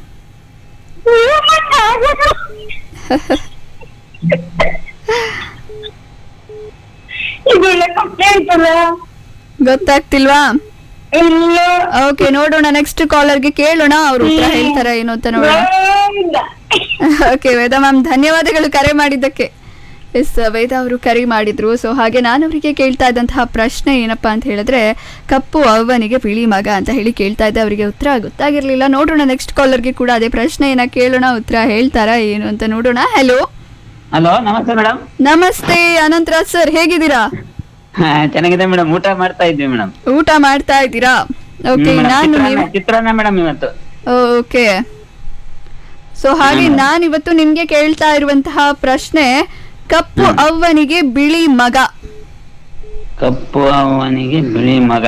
Speaker 4: ಕಪ್ಪೆ ಆಯ್ತಲ್ಲ.
Speaker 1: ಗೊತ್ತಾಗ್ತಿಲ್ವಾ?
Speaker 4: ಇಲ್ಲ.
Speaker 1: ಓಕೆ, ನೋಡೋಣ, ನೆಕ್ಸ್ಟ್ ಕಾಲರ್ಗೆ ಕೇಳೋಣ, ಅವ್ರು ಉತ್ತರ ಹೇಳ್ತಾರ ಏನು ಅಂತ ನೋಡೋಣ. ಓಕೆ ವೇದಾ ಮ್ಯಾಮ್, ಧನ್ಯವಾದಗಳು ಕರೆ ಮಾಡಿದ್ದಕ್ಕೆ. ಎಸ್, ವೇದ ಅವರು ಕರೆ ಮಾಡಿದ್ರು. ಸೊ ಹಾಗೆ ನಾನು ಅವರಿಗೆ ಕೇಳ್ತಾ ಇದ್ದಂತಹ ಪ್ರಶ್ನೆ ಏನಪ್ಪಾ ಅಂತ ಹೇಳಿದ್ರೆ, ಕಪ್ಪು ಅವ್ವನಿಗೆ ಬಿಳಿ ಮಗ ಅಂತ ಹೇಳಿ ಕೇಳ್ತಾ ಇದ್ದೆ. ಅವರಿಗೆ ಉತ್ತರ ಗೊತ್ತಾಗಿರ್ಲಿಲ್ಲ. ನೋಡೋಣ, ನೆಕ್ಸ್ಟ್ ಕಾಲರ್ಗೆ ಕೂಡ ಅದೇ ಪ್ರಶ್ನೆಯನ್ನ ಕೇಳೋಣ, ಉತ್ತರ ಹೇಳ್ತಾರಾ ಏನು ಅಂತ ನೋಡೋಣ. ಹಲೋ.
Speaker 8: ಹಲೋ, ನಮಸ್ತೆ ಮೇಡಮ್.
Speaker 1: ನಮಸ್ತೆ ಅನಂತರಾಜ್ ಸರ್, ಹೇಗಿದ್ದೀರಾ?
Speaker 8: ಚೆನ್ನಾಗಿದೆ ಮೇಡಮ್. ಊಟ ಮಾಡ್ತಾ ಇದ್ವಿ ಮೇಡಮ್.
Speaker 1: ಊಟ ಮಾಡ್ತಾ ಇದ್ದೀರಾ? ಓಕೆ, ನಾನು
Speaker 8: ಚಿತ್ರಾನ್ನ ಮೇಡಮ್ ಇವತ್ತು.
Speaker 1: ಓಕೆ. ಸೊ ಹಾಗೆ ನಾನಿವತ್ತು ನಿಮ್ಗೆ ಕೇಳ್ತಾ ಇರುವಂತಹ ಪ್ರಶ್ನೆ, ಕಪ್ಪು ಅವ್ವನಿಗೆ ಬಿಳಿ ಮಗ.
Speaker 8: ಕಪ್ಪು ಅವನಿಗೆ ಬಿಳಿ ಮಗ.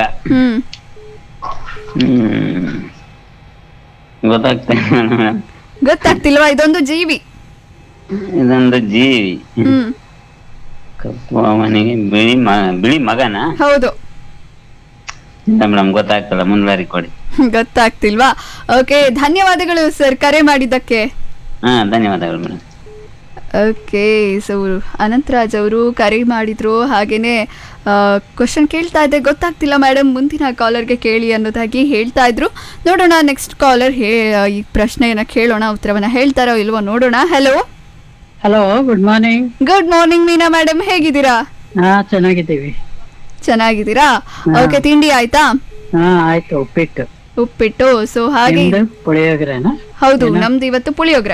Speaker 1: ಗೊತ್ತಾಗ್ತಿಲ್ವಾ? ಇದೊಂದು ಜೀವಿ.
Speaker 8: ಇದೊಂದು ಜೀವಿ. ಕಪ್ಪು ಅವನಿಗೆ ಬಿಳಿ ಮಗನ?
Speaker 1: ಹೌದು.
Speaker 8: ಇಲ್ಲ ಮೇಡಮ್, ಗೊತ್ತಾಗ್ತಲ್ಲ, ಮುಂದುವರಿ ಕೊಡಿ.
Speaker 1: ಗೊತ್ತಾಗ್ತಿಲ್ವಾ? ಓಕೆ, ಧನ್ಯವಾದಗಳು ಸರ್ ಕರೆ ಮಾಡಿದ್ದಕ್ಕೆ.
Speaker 8: ಧನ್ಯವಾದಗಳು ಮೇಡಮ್.
Speaker 1: ಓಕೆ, ಸೊ ಅನಂತರಾಜ್ ಅವರು ಕರೆ ಮಾಡಿದ್ರು. ಹಾಗೇನೆ ಕ್ವಶನ್ ಕೇಳ್ತಾ ಇದ್ದೆ, ಗೊತ್ತಾಗ್ತಿಲ್ಲ ಮೇಡಮ್, ಮುಂದಿನ ಕಾಲರ್ಗೆ ಕೇಳಿ ಅನ್ನೋದಾಗಿ ಹೇಳ್ತಾ ಇದ್ರು. ನೋಡೋಣ, ನೆಕ್ಸ್ಟ್ ಕಾಲರ್ ಈ ಪ್ರಶ್ನೆಯನ್ನ ಕೇಳೋಣ, ಉತ್ತರವನ್ನ ಹೇಳ್ತಾರೋ ಇಲ್ವೋ ನೋಡೋಣ. Hello.
Speaker 9: Hello, good morning.
Speaker 1: Good morning ಮೀನಾ ಮೇಡಮ್, ಹೇಗಿದ್ದೀರಾ?
Speaker 9: ಚೆನ್ನಾಗಿದ್ದೀವಿ.
Speaker 1: ಚೆನ್ನಾಗಿದ್ದೀರಾ? ಓಕೆ, ತಿಂಡಿ ಆಯ್ತಾ?
Speaker 9: ಆಯ್ತು, ಉಪ್ಪಿಟ್ಟು.
Speaker 1: ಉಪ್ಪಿಟ್ಟು. ಸೊ ಹಾಗೆ
Speaker 9: ಪುಳಿಯೋಗರೆನಾ?
Speaker 1: ಹೌದು, ನಮ್ದು ಇವತ್ತು ಪುಳಿಯೋಗರೆ.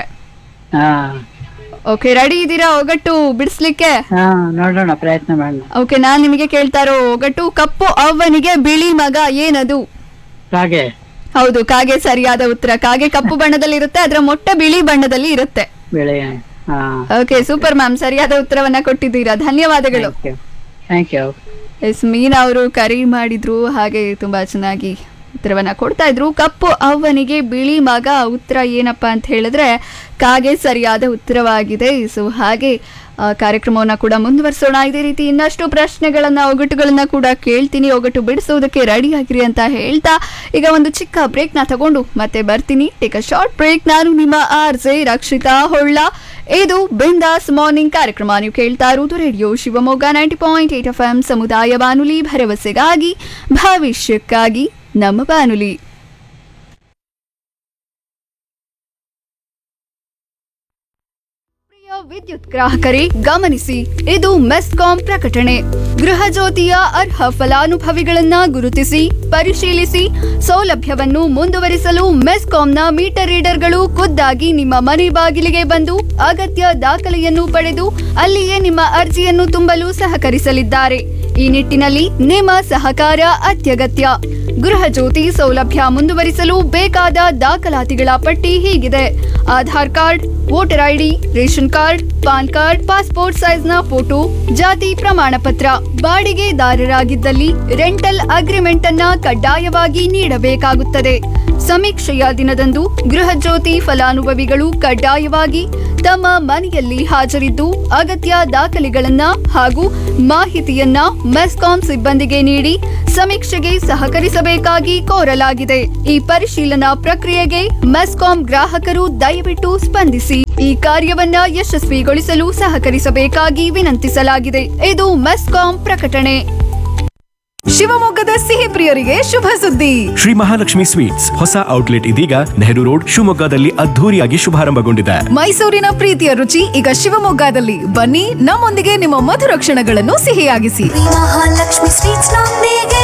Speaker 1: ಓಕೆ, ರೆಡಿ ಇದ್ದೀರಾ ಒಗಟು ಬಿಡಿಸ್ಲಿಕ್ಕೆ?
Speaker 9: ನೋಡೋಣ, ಪ್ರಯತ್ನ ಮಾಡೋಣ.
Speaker 1: ಓಕೆ, ನಾನ್ ನಿಮಗೆ ಕೇಳ್ತಾ ಇರೋ ಒಗಟು, ಕಪ್ಪು ಅವ್ವನಿಗೆ ಬಿಳಿ ಮಗ ಏನದು?
Speaker 9: ಕಾಗೆ.
Speaker 1: ಹೌದು, ಕಾಗೆ ಸರಿಯಾದ ಉತ್ತರ. ಕಾಗೆ ಕಪ್ಪು ಬಣ್ಣದಲ್ಲಿ ಇರುತ್ತೆ, ಅದರ ಮೊಟ್ಟೆ ಬಿಳಿ ಬಣ್ಣದಲ್ಲಿ ಇರುತ್ತೆ. ಓಕೆ, ಸೂಪರ್ ಮ್ಯಾಮ್, ಸರಿಯಾದ ಉತ್ತರವನ್ನ ಕೊಟ್ಟಿದ್ದೀರಾ, ಧನ್ಯವಾದಗಳು.
Speaker 9: Thank you.
Speaker 1: ಎಸ್, ಮೀನಾ ಅವರು ಕರೆ ಮಾಡಿದ್ರು, ಹಾಗೆ ತುಂಬಾ ಚೆನ್ನಾಗಿ ಉತ್ತರವನ್ನ ಕೊಡ್ತಾ ಇದ್ರು. ಕಪ್ಪು ಅವ್ವನಿಗೆ ಬಿಳಿ ಮಗ, ಉತ್ತರ ಏನಪ್ಪಾ ಅಂತ ಹೇಳಿದ್ರೆ ಕಾಗೆ ಸರಿಯಾದ ಉತ್ತರವಾಗಿದೆ. ಸೊ ಹಾಗೆ ಕಾರ್ಯಕ್ರಮವನ್ನ ಕೂಡ ಮುಂದುವರಿಸೋಣ. ಇದೇ ರೀತಿ ಇನ್ನಷ್ಟು ಪ್ರಶ್ನೆಗಳನ್ನ, ಒಗಟುಗಳನ್ನ ಕೂಡ ಕೇಳ್ತೀನಿ. ಒಗಟು ಬಿಡಿಸೋದಕ್ಕೆ ರೆಡಿ ಆಗಿರಿ ಅಂತ ಹೇಳ್ತಾ ಈಗ ಒಂದು ಚಿಕ್ಕ ಬ್ರೇಕ್ ನ ತಗೊಂಡು ಮತ್ತೆ ಬರ್ತೀನಿ. Take a short break. ನಾನು ನಿಮ್ಮ RJ ರಕ್ಷಿತಾ ಹೊಳ್ಳ. ಇದು ಬಿಂದಾಸ್ ಮಾರ್ನಿಂಗ್ ಕಾರ್ಯಕ್ರಮ. ನೀವು ಕೇಳ್ತಾ ಇರುವುದು ರೇಡಿಯೋ ಶಿವಮೊಗ್ಗ 90.8 FM ಸಮುದಾಯ ಬಾನುಲಿ, ಭರವಸೆಗಾಗಿ ಭವಿಷ್ಯಕ್ಕಾಗಿ ನಮ್ಮ ಬಾನುಲಿ. ವಿದ್ಯುತ್ ಗ್ರಾಹಕರೇ ಗಮನಿಸಿ, ಇದು ಮೆಸ್ಕಾಂ ಪ್ರಕಟಣೆ. ಗೃಹ ಜ್ಯೋತಿಯ ಅರ್ಹ ಫಲಾನುಭವಿಗಳನ್ನ ಗುರುತಿಸಿ, ಪರಿಶೀಲಿಸಿ, ಸೌಲಭ್ಯವನ್ನು ಮುಂದುವರಿಸಲು ಮೆಸ್ಕಾಂನ ಮೀಟರ್ ರೀಡರ್ಗಳು ಖುದ್ದಾಗಿ ನಿಮ್ಮ ಮನೆ ಬಾಗಿಲಿಗೆ ಬಂದು ಅಗತ್ಯ ದಾಖಲೆಯನ್ನು ಪಡೆದು ಅಲ್ಲಿಯೇ ನಿಮ್ಮ ಅರ್ಜಿಯನ್ನು ತುಂಬಲು ಸಹಕರಿಸಲಿದ್ದಾರೆ. ಈ ನಿಟ್ಟಿನಲ್ಲಿ ನಿಮ್ಮ ಸಹಕಾರ ಅತ್ಯಗತ್ಯ. ಗೃಹ ಜ್ಯೋತಿ ಸೌಲಭ್ಯ ಮುಂದುವರಿಸಲು ಬೇಕಾದ ದಾಖಲಾತಿಗಳ ಪಟ್ಟಿ ಹೀಗಿದೆ: Aadhaar card, voter ID, ration card, PAN card, passport ಸೈಜ್ನ photo, ಜಾತಿ ಪ್ರಮಾಣ ಪತ್ರ. ಬಾಡಿಗೆದಾರರಾಗಿದ್ದಲ್ಲಿ ರೆಂಟಲ್ ಅಗ್ರಿಮೆಂಟ್ ಅನ್ನ ಕಡ್ಡಾಯವಾಗಿ ನೀಡಬೇಕಾಗುತ್ತದೆ. ಸಮೀಕ್ಷೆಯ ದಿನದಂದು ಗೃಹ ಜ್ಯೋತಿ ಫಲಾನುಭವಿಗಳು ಕಡ್ಡಾಯವಾಗಿ ತಮ್ಮ ಮನೆಯಲ್ಲಿ ಹಾಜರಿದ್ದು ಅಗತ್ಯ ದಾಖಲೆಗಳನ್ನ ಹಾಗೂ ಮಾಹಿತಿಯನ್ನ ಮೆಸ್ಕಾಂ ಸಿಬ್ಬಂದಿಗೆ ನೀಡಿ ಸಮೀಕ್ಷೆಗೆ ಸಹಕರಿಸಬೇಕಾಗಿ ಕೋರಲಾಗಿದೆ. ಈ ಪರಿಶೀಲನಾ ಪ್ರಕ್ರಿಯೆಗೆ ಮೆಸ್ಕಾಂ ಗ್ರಾಹಕರು ದಯವಿಟ್ಟು ಸ್ಪಂದಿಸಿ. ಈ ಕಾರ್ಯವನ್ನ ಯಶಸ್ವಿಗೊಳಿಸಲು ಸಹಕರಿಸಬೇಕಾಗಿ ವಿನಂತಿಸಲಾಗಿದೆ. ಇದು ಮೆಸ್ಕಾಂ ಪ್ರಕಟಣೆ.
Speaker 10: ಶಿವಮೊಗ್ಗದ ಸಿಹಿ ಪ್ರಿಯರಿಗೆ ಶುಭ ಸುದ್ದಿ.
Speaker 11: ಶ್ರೀ ಮಹಾಲಕ್ಷ್ಮಿ ಸ್ವೀಟ್ಸ್ ಹೊಸ ಔಟ್ಲೆಟ್ ಇದೀಗ ನೆಹರು ರೋಡ್ ಶಿವಮೊಗ್ಗದಲ್ಲಿ ಅದ್ಧೂರಿಯಾಗಿ ಶುಭಾರಂಭಗೊಂಡಿದೆ.
Speaker 10: ಮೈಸೂರಿನ ಪ್ರೀತಿಯ ರುಚಿ ಈಗ ಶಿವಮೊಗ್ಗದಲ್ಲಿ. ಬನ್ನಿ, ನಮ್ಮೊಂದಿಗೆ ನಿಮ್ಮ ಮಧುರ ಕ್ಷಣಗಳನ್ನು ಸಿಹಿಯಾಗಿಸಿ.
Speaker 12: ಮಹಾಲಕ್ಷ್ಮಿ ಸ್ವೀಟ್ಸ್ ನೊಂದಿಗೆ.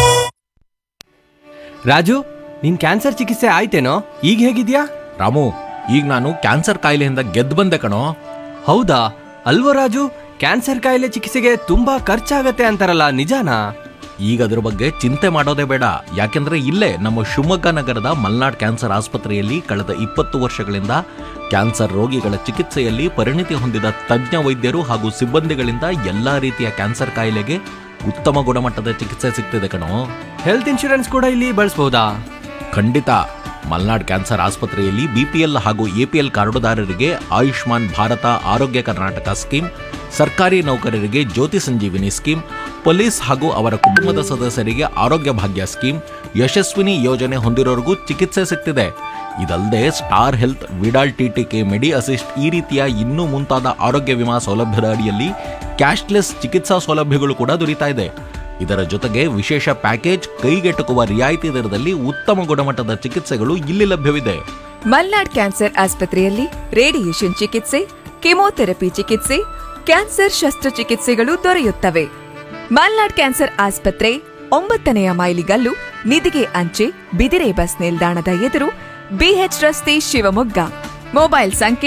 Speaker 13: ರಾಜು, ನಿನ್ ಕ್ಯಾನ್ಸರ್ ಚಿಕಿತ್ಸೆ ಆಯ್ತೇನೋ? ಈಗ ಹೇಗಿದ್ಯಾ?
Speaker 14: ರಾಮು, ಈಗ ನಾನು ಕ್ಯಾನ್ಸರ್ ಕಾಯಿಲೆಯಿಂದ ಗೆದ್ದು ಬಂದೆ ಕಣೋ.
Speaker 13: ಹೌದಾ? ಅಲ್ವೋ ರಾಜು, ಕ್ಯಾನ್ಸರ್ ಕಾಯಿಲೆ ಚಿಕಿತ್ಸೆಗೆ ತುಂಬಾ ಖರ್ಚಾಗತ್ತೆ ಅಂತಾರಲ್ಲ, ನಿಜಾನಾ?
Speaker 14: ಈಗ ಅದ್ರ ಬಗ್ಗೆ ಚಿಂತೆ ಮಾಡೋದೇ ಬೇಡ. ಯಾಕೆಂದ್ರೆ ಇಲ್ಲೇ ನಮ್ಮ ಶಿವಮೊಗ್ಗ ನಗರದ ಮಲ್ನಾಡ್ ಕ್ಯಾನ್ಸರ್ ಆಸ್ಪತ್ರೆಯಲ್ಲಿ ಕಳೆದ 20 ವರ್ಷಗಳಿಂದ ಕ್ಯಾನ್ಸರ್ ರೋಗಿಗಳ ಚಿಕಿತ್ಸೆಯಲ್ಲಿ ಪರಿಣಿತಿ ಹೊಂದಿದ ತಜ್ಞ ವೈದ್ಯರು ಹಾಗೂ ಸಿಬ್ಬಂದಿಗಳಿಂದ ಎಲ್ಲಾ ರೀತಿಯ ಕ್ಯಾನ್ಸರ್ ಕಾಯಿಲೆಗೆ ಉತ್ತಮ ಗುಣಮಟ್ಟದ ಚಿಕಿತ್ಸೆ ಸಿಗ್ತಿದೆ ಕಣೋ.
Speaker 13: ಹೆಲ್ತ್ ಇನ್ಶೂರೆನ್ಸ್ ಕೂಡ ಇಲ್ಲಿ ಬಳಸಬಹುದಾ?
Speaker 14: ಖಂಡಿತ. ಮಲ್ನಾಡ್ ಕ್ಯಾನ್ಸರ್ ಆಸ್ಪತ್ರೆಯಲ್ಲಿ ಬಿಪಿಎಲ್ ಹಾಗೂ ಎಪಿಎಲ್ ಕಾರ್ಡುದಾರರಿಗೆ ಆಯುಷ್ಮಾನ್ ಭಾರತ ಆರೋಗ್ಯ ಕರ್ನಾಟಕ ಸ್ಕೀಮ್, ಸರ್ಕಾರಿ ನೌಕರರಿಗೆ ಜ್ಯೋತಿ ಸಂಜೀವಿನಿ ಸ್ಕೀಮ್, ಪೊಲೀಸ್ ಹಾಗೂ ಅವರ ಕುಟುಂಬದ ಸದಸ್ಯರಿಗೆ ಆರೋಗ್ಯ ಭಾಗ್ಯ ಸ್ಕೀಮ್, ಯಶಸ್ವಿನಿ ಯೋಜನೆ ಹೊಂದಿರೋರಿಗೂ ಚಿಕಿತ್ಸೆ ಸಿಗ್ತಿದೆ. ಇದಲ್ಲದೆ ಸ್ಟಾರ್ ಹೆಲ್ತ್, ವಿಡಾಲ್ ಟಿಟಿಕೆ, ಮೆಡಿ ಅಸಿಸ್ಟ್ ಈ ರೀತಿಯ ಇನ್ನೂ ಮುಂತಾದ ಆರೋಗ್ಯ ವಿಮಾ ಸೌಲಭ್ಯದ ಅಡಿಯಲ್ಲಿ ಕ್ಯಾಶ್ಲೆಸ್ ಚಿಕಿತ್ಸಾ ಸೌಲಭ್ಯಗಳು ಕೂಡ ದೊರೀತಾ ಇದೆ. ಇದರ ಜೊತೆಗೆ ವಿಶೇಷ ಪ್ಯಾಕೇಜ್, ಕೈಗೆಟುಕುವ ರಿಯಾಯಿತಿ ದರದಲ್ಲಿ ಉತ್ತಮ ಗುಣಮಟ್ಟದ ಚಿಕಿತ್ಸೆಗಳು ಇಲ್ಲಿ ಲಭ್ಯವಿದೆ.
Speaker 15: ಮಲ್ನಾಡ್ ಕ್ಯಾನ್ಸರ್ ಆಸ್ಪತ್ರೆಯಲ್ಲಿ ರೇಡಿಯೇಷನ್ ಚಿಕಿತ್ಸೆ, ಕೆಮೊಥೆರಪಿ ಚಿಕಿತ್ಸೆ, ಕ್ಯಾನ್ಸರ್ ಶಸ್ತ್ರಚಿಕಿತ್ಸೆಗಳು ದೊರೆಯುತ್ತವೆ. ಮಲ್ನಾಡ್ ಕ್ಯಾನ್ಸರ್ ಆಸ್ಪತ್ರೆ 9ನೇ ಮೈಲಿಗಲ್ಲು, ನಿಧಿಗೆ ಅಂಚೆ, ಬಿದಿರೆ ಬಸ್ ನಿಲ್ದಾಣದ ಎದುರು, ಬಿಎಚ್ ರಸ್ತೆ, ಶಿವಮೊಗ್ಗ. ಮೊಬೈಲ್ ಸಂಖ್ಯೆ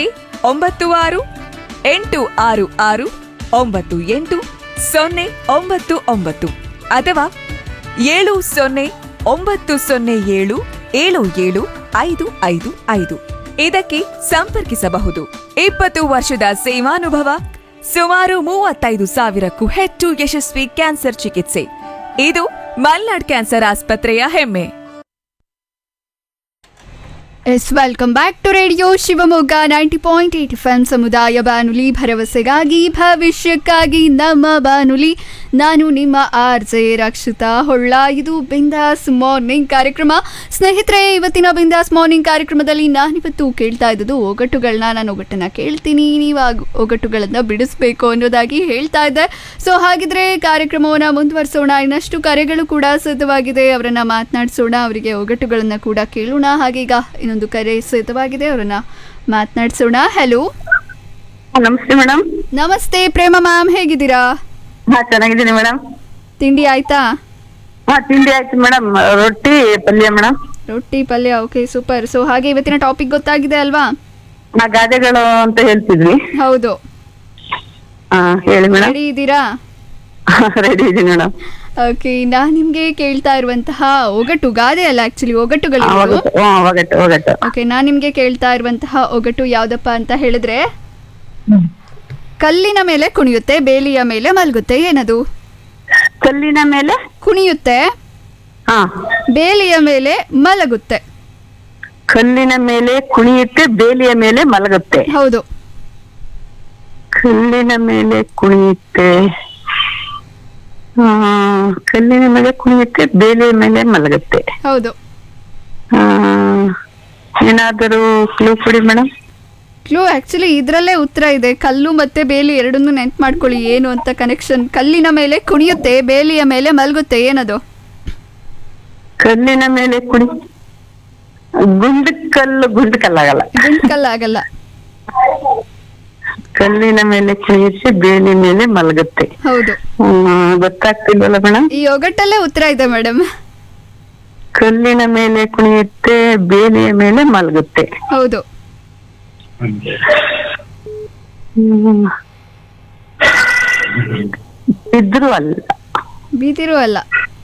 Speaker 15: 9666988099 ಅಥವಾ 7090077755. ಇದಕ್ಕೆ ಸಂಪರ್ಕಿಸಬಹುದು. 20 ವರ್ಷದ ಸೇವಾನುಭವ, ಸುಮಾರು 35,000ಕ್ಕೂ ಹೆಚ್ಚು ಯಶಸ್ವಿ ಕ್ಯಾನ್ಸರ್ ಚಿಕಿತ್ಸೆ. ಇದು ಮಲ್ನಾಡ್ ಕ್ಯಾನ್ಸರ್ ಆಸ್ಪತ್ರೆಯ ಹೆಮ್ಮೆ.
Speaker 1: S, welcome back to radio Shivamogga 90.8 FM ಸಮುದಾಯ ಬಾನುಲಿ, ಭರವಸೆಗಾಗಿ ಭವಿಷ್ಯಕ್ಕಾಗಿ ನಮ್ಮ ಬಾನುಲಿ. ನಾನು ನಿಮ್ಮ RJ ರಕ್ಷಿತಾ ಹೊಳ್ಳ. ಇದು ಬಿಂದಾಸ್ ಮಾರ್ನಿಂಗ್ ಕಾರ್ಯಕ್ರಮ. ಸ್ನೇಹಿತರೆ, ಇವತ್ತಿನ ಬಿಂದಾಸ್ ಮಾರ್ನಿಂಗ್ ಕಾರ್ಯಕ್ರಮದಲ್ಲಿ ನಾನಿವತ್ತು ಕೇಳ್ತಾ ಇದ್ದದ್ದು ಒಗಟುಗಳನ್ನ. ನಾನು ಒಗಟನ್ನು ಕೇಳ್ತೀನಿ, ನೀವು ಒಗಟುಗಳನ್ನು ಬಿಡಿಸ್ಬೇಕು ಅನ್ನೋದಾಗಿ ಹೇಳ್ತಾ ಇದ್ದೆ. ಸೊ ಹಾಗಿದ್ರೆ ಕಾರ್ಯಕ್ರಮವನ್ನು ಮುಂದುವರಿಸೋಣ. ಇನ್ನಷ್ಟು ಕರೆಗಳು ಕೂಡ ಸಿದ್ಧವಾಗಿದೆ, ಅವರನ್ನು ಮಾತನಾಡಿಸೋಣ, ಅವರಿಗೆ ಒಗಟುಗಳನ್ನು ಕೂಡ ಕೇಳೋಣ. ಹಾಗೀಗ ಇನ್ನೊಂದು ಕರೆ ಸಿದ್ಧವಾಗಿದೆ, ಅವರನ್ನ ಮಾತನಾಡಿಸೋಣ. ಹಲೋ,
Speaker 4: ನಮಸ್ತೆ ಮೇಡಮ್.
Speaker 1: ನಮಸ್ತೆ ಪ್ರೇಮ ಮ್ಯಾಮ್, ಹೇಗಿದ್ದೀರಾ?
Speaker 4: ಚೆನ್ನಾಗಿದ್ದೀನಿ ಮೇಡಮ್.
Speaker 1: ತಿಂಡಿ ಆಯ್ತಾ?
Speaker 4: ತಿಂಡಿ ಆಯ್ತು ಮೇಡಮ್. ರೊಟ್ಟಿ ಪಲ್ಯ ಮೇಡಮ್.
Speaker 1: ರೊಟ್ಟಿ ಪಲ್ಯ, ಓಕೆ, ಸೂಪರ್. ಸೊ ಹಾಗೆ ಇವತ್ತಿನ ಟಾಪಿಕ್ ಗೊತ್ತಾಗಿದೆ ಅಲ್ವಾ?
Speaker 4: ಗಾದೆಗಳು ಅಂತ ಹೇಳ್ತಿದ್ವಿ.
Speaker 1: ಹೌದು,
Speaker 4: ಹೇಳಿ ಮೇಡಮ್.
Speaker 1: ರೆಡಿ ಇದ್ದೀರಾ?
Speaker 4: ರೆಡಿ ಇದ್ದೀನಿ ಮೇಡಮ್.
Speaker 1: ಓಕೆ, ನಾನು ನಿಮ್ಗೆ ಕೇಳ್ತಾ ಇರುವಂತಹ ಒಗಟು, ಗಾದೆ ಅಲ್ಲ ಆಕ್ಚುಲಿ, ಒಗಟುಗಳು. ಓಕೆ, ನಾನು ನಿಮ್ಗೆ ಕೇಳ್ತಾ ಇರುವಂತಹ ಒಗಟು ಯಾವ್ದಪ್ಪ ಅಂತ ಹೇಳಿದ್ರೆ, ಕಲ್ಲಿನ ಮೇಲೆ ಕುಣಿಯುತ್ತೆ, ಬೇಲಿಯ ಮೇಲೆ ಮಲಗುತ್ತೆ. ಏನದು?
Speaker 4: ಕಲ್ಲಿನ ಮೇಲೆ
Speaker 1: ಕುಣಿಯುತ್ತೆ, ಬೇಲಿಯ ಮೇಲೆ ಮಲಗುತ್ತೆ.
Speaker 4: ಕಲ್ಲಿನ ಮೇಲೆ ಕುಣಿಯುತ್ತೆ, ಬೇಲಿಯ ಮೇಲೆ ಮಲಗುತ್ತೆ.
Speaker 1: ಹೌದು.
Speaker 4: ಕಲ್ಲಿನ ಮೇಲೆ ಕುಣಿಯುತ್ತೆ, ಕಲ್ಲಿನ ಮೇಲೆ ಕುಣಿಯುತ್ತೆ, ಬೇಲಿಯ ಮೇಲೆ ಮಲಗುತ್ತೆ.
Speaker 1: ಹೌದು.
Speaker 4: ಏನಾದರೂ ಕ್ಲೂ ಕೊಡಿ ಮೇಡಮ್.
Speaker 1: ಕ್ಲೂ ಆಕ್ಚುಲಿ ಇದ್ರಲ್ಲೇ ಉತ್ತರ ಇದೆ. ಕಲ್ಲು ಮತ್ತೆ ಬೇಲಿ ಎರಡನ್ನೂ ನೆನ್ಪು ಮಾಡ್ಕೊಳ್ಳಿ, ಏನು ಅಂತ ಕನೆಕ್ಷನ್. ಕಲ್ಲಿನ ಮೇಲೆ ಕುಣಿಯುತ್ತೆ, ಬೇಲಿಯ ಮೇಲೆ ಮಲಗುತ್ತೆ. ಏನದು?
Speaker 4: ಕಲ್ಲಿನ ಮೇಲೆ ಗುಂಡ್ಕಲ್ಲಾಗಲ್ಲ.
Speaker 1: ಗುಂಡ್ಕಲ್ಲಾಗಲ್ಲ.
Speaker 4: ಕಲ್ಲಿನ ಮೇಲೆ ಕುಣಿಯುತ್ತೆ, ಬೇಲಿ ಮೇಲೆ ಮಲಗುತ್ತೆ.
Speaker 1: ಹೌದು.
Speaker 4: ಗೊತ್ತಾಗ್ತಿಲ್ವಲ್ಲ ಮೇಡಮ್?
Speaker 1: ಈ ಒಗಟಲ್ಲೇ ಉತ್ತರ ಇದೆ ಮೇಡಮ್.
Speaker 4: ಕಲ್ಲಿನ ಮೇಲೆ ಕುಣಿಯುತ್ತೆ, ಬೇಲಿಯ ಮೇಲೆ ಮಲಗುತ್ತೆ.
Speaker 1: ಹೌದು.
Speaker 4: ಬಿದ್ರು ಅಲ್ಲ,
Speaker 1: ಬೀದಿರು ಅಲ್ಲ,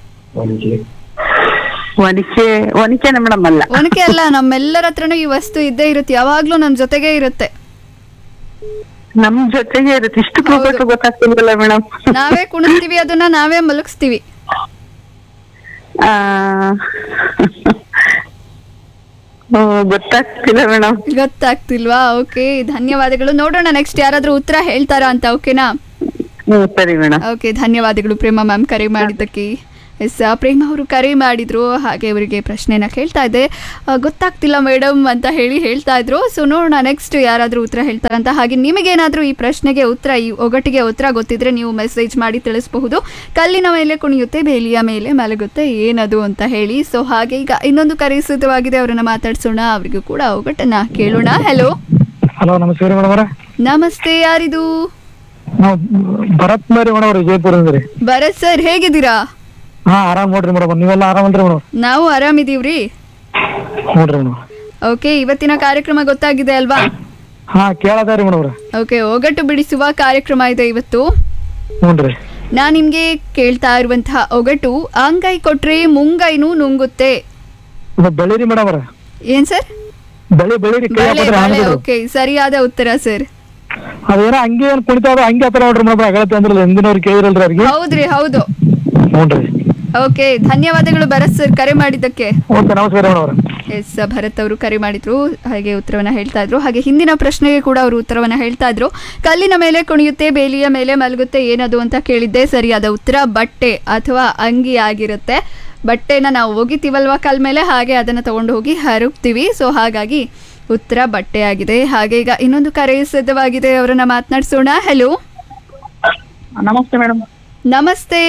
Speaker 4: ಒನಕೆನ ಮೇಡಮ್ ಅಲ್ಲ.
Speaker 1: ಒನಕೆ ಅಲ್ಲ. ನಮ್ಮೆಲ್ಲರ ಹತ್ರನೂ ಈ ವಸ್ತು ಇದ್ದೇ ಇರುತ್ತೆ, ಯಾವಾಗ್ಲೂ ನಮ್ ಜೊತೆಗೆ ಇರುತ್ತೆ.
Speaker 4: ನಮ್ ಜೊತೆಗೆ ಇರುತ್ತೆ. ಇಷ್ಟು ಗೊತ್ತಾಗ್ತಿಲ್ವಲ್ಲ ಮೇಡಮ್?
Speaker 1: ನಾವೇ ಕುಣಿಸ್ತೀವಿ, ಅದನ್ನ ನಾವೇ ಮಲಗಿಸ್ತೀವಿ.
Speaker 4: ಗೊತ್ತಾಗ್ತಿಲ್ಲ ಮೇಡಮ್.
Speaker 1: ಗೊತ್ತಾಗ್ತಿಲ್ವಾ? ಓಕೆ, ಧನ್ಯವಾದಗಳು. ನೋಡೋಣ ನೆಕ್ಸ್ಟ್ ಯಾರಾದ್ರೂ ಉತ್ತರ ಹೇಳ್ತಾರಾ ಅಂತ. ಓಕೆನಾ?
Speaker 4: ಸರಿ ಮೇಡಮ್.
Speaker 1: ಓಕೆ, ಧನ್ಯವಾದಗಳು ಪ್ರೇಮ ಮ್ಯಾಮ್ ಕರೆ ಮಾಡಿದ್ದಕ್ಕೆ. ಎಸ್, ಪ್ರೇಮ ಅವರು ಕರೆ ಮಾಡಿದ್ರು. ಹಾಗೆ ಅವರಿಗೆ ಪ್ರಶ್ನೆನ ಕೇಳ್ತಾ ಇದ್ದೆ, ಗೊತ್ತಾಗ್ತಿಲ್ಲ ಮೇಡಮ್ ಅಂತ ಹೇಳ್ತಾ ಇದ್ರು. ಸೊ ನೋಡೋಣ ನೆಕ್ಸ್ಟ್ ಯಾರಾದರೂ ಉತ್ತರ ಹೇಳ್ತಾರಂತ. ಹಾಗೆ ನಿಮಗೇನಾದರೂ ಈ ಪ್ರಶ್ನೆಗೆ ಉತ್ತರ, ಈ ಒಗಟಿಗೆ ಉತ್ತರ ಗೊತ್ತಿದ್ರೆ ನೀವು ಮೆಸೇಜ್ ಮಾಡಿ ತಿಳಿಸಬಹುದು. ಕಲ್ಲಿನ ಮೇಲೆ ಕುಣಿಯುತ್ತೆ, ಬೇಲಿಯ ಮೇಲೆ ಮಲಗುತ್ತೆ, ಏನದು ಅಂತ ಹೇಳಿ. ಸೊ ಹಾಗೆ ಈಗ ಇನ್ನೊಂದು ಕರೆ ಸಿದ್ಧವಾಗಿದೆ, ಅವರನ್ನ ಮಾತಾಡ್ಸೋಣ, ಅವರಿಗೂ ಕೂಡ ಒಗಟನ್ನ ಕೇಳೋಣ. ಹಲೋ.
Speaker 16: ಹಲೋ, ನಮಸ್ಕಾರ ಮೇಡಮ್.
Speaker 1: ನಮಸ್ತೆ, ಯಾರಿದು?
Speaker 16: ಭರತ್ ಮೇಡಮ್, ಜಯಪುರ.
Speaker 1: ಭರತ್ ಸರ್, ಹೇಗಿದ್ದೀರಾ?
Speaker 16: ಆರಾಮ್ ನೋಡ್ರಿ ಮೇಡಮ್, ನೀವೆಲ್ಲ ಆರಾಮಲ್ರಿ ಮೇಡಮ್?
Speaker 1: ನಾವು ಆರಾಮಿದೀವ್ರಿ.
Speaker 16: ನೋಡ್ರಿ ಮೇಡಮ್.
Speaker 1: ಓಕೆ, ಇವತ್ತಿನ ಕಾರ್ಯಕ್ರಮ ಗೊತ್ತಾಗಿದೆ ಅಲ್ವಾ?
Speaker 16: ಹಾ ಕೇಳದಾರಿ ಮೇಡಮ್.
Speaker 1: ಓಕೆ, ಒಗಟು ಬಿಡಿಸುವ ಕಾರ್ಯಕ್ರಮ ಇದೆ ಇವತ್ತು.
Speaker 16: ಹ್ಞೂನ್ರಿ.
Speaker 1: ನಾನ್ ನಿಮ್ಗೆ ಕೇಳ್ತಾ ಇರುವಂತಹ ಒಗಟು, ಅಂಗೈ ಕೊಟ್ರೆ ಮುಂಗೈನು ನುಂಗುತ್ತೆ.
Speaker 16: ಬೆಳಿರಿ ಮೇಡಮ್ ಅವ್ರ.
Speaker 1: ಏನ್ ಸರ್?
Speaker 16: ಬೆಳಿರಿ.
Speaker 1: ಓಕೆ, ಸರಿಯಾದ ಉತ್ತರ ಸರ್.
Speaker 16: ಅದೇನೋ ಹಂಗೆ ಏನ್ ಕುಣಿತಾವ ಹಂಗೆ ಹತ್ರ ನೋಡ್ರಿ ಮೇಡಮ್, ಅಗಳತೆ ಅಂದ್ರಲ್ಲ ಹಿಂದಿನವ್ರು ಕೇಳಿರಲ್ರಿ ಅವ್ರಿಗೆ.
Speaker 1: ಹೌದ್ರಿ, ಹೌದು.
Speaker 16: ಹ್ಞೂನ್ರಿ.
Speaker 1: ಓಕೆ, ಧನ್ಯವಾದಗಳು ಭರತ್ ಸರ್ ಕರೆ ಮಾಡಿದ್ದಕ್ಕೆ.
Speaker 16: ಓಕೆ, ನಮಸ್ಕಾರ ಮೇಡಮ್ ಅವ್ರ.
Speaker 1: ಎಸ್, ಭರತ್ ಅವರು ಕರೆ ಮಾಡಿದ್ರು, ಹಾಗೆ ಉತ್ತರವನ್ನ ಹೇಳ್ತಾ ಇದ್ರು. ಹಾಗೆ ಹಿಂದಿನ ಪ್ರಶ್ನೆಗೆ ಕೂಡ ಅವರು ಉತ್ತರವನ್ನ ಹೇಳ್ತಾ ಇದ್ರು. ಕಲ್ಲಿನ ಮೇಲೆ ಕುಣಿಯುತ್ತೆ, ಬೇಲಿಯ ಮೇಲೆ ಮಲಗುತ್ತೆ, ಏನದು ಅಂತ ಕೇಳಿದ್ದೆ. ಸರಿಯಾದ ಉತ್ತರ ಬಟ್ಟೆ ಅಥವಾ ಅಂಗಿ ಆಗಿರುತ್ತೆ. ಬಟ್ಟೆನ ನಾವು ಒಗಿತೀವಲ್ವಾ ಕಲ್ ಮೇಲೆ, ಹಾಗೆ ಅದನ್ನ ತಗೊಂಡು ಹೋಗಿ ಹರಗ್ತೀವಿ. ಸೊ ಹಾಗಾಗಿ ಉತ್ತರ ಬಟ್ಟೆ ಆಗಿದೆ. ಹಾಗೆ ಈಗ ಇನ್ನೊಂದು ಕರೆ ಸಿದ್ಧವಾಗಿದೆ, ಅವರನ್ನ ಮಾತನಾಡಿಸೋಣ. ಹೆಲೋ,
Speaker 17: ನಮಸ್ತೆ ಮೇಡಮ್.
Speaker 1: ನಮಸ್ತೆ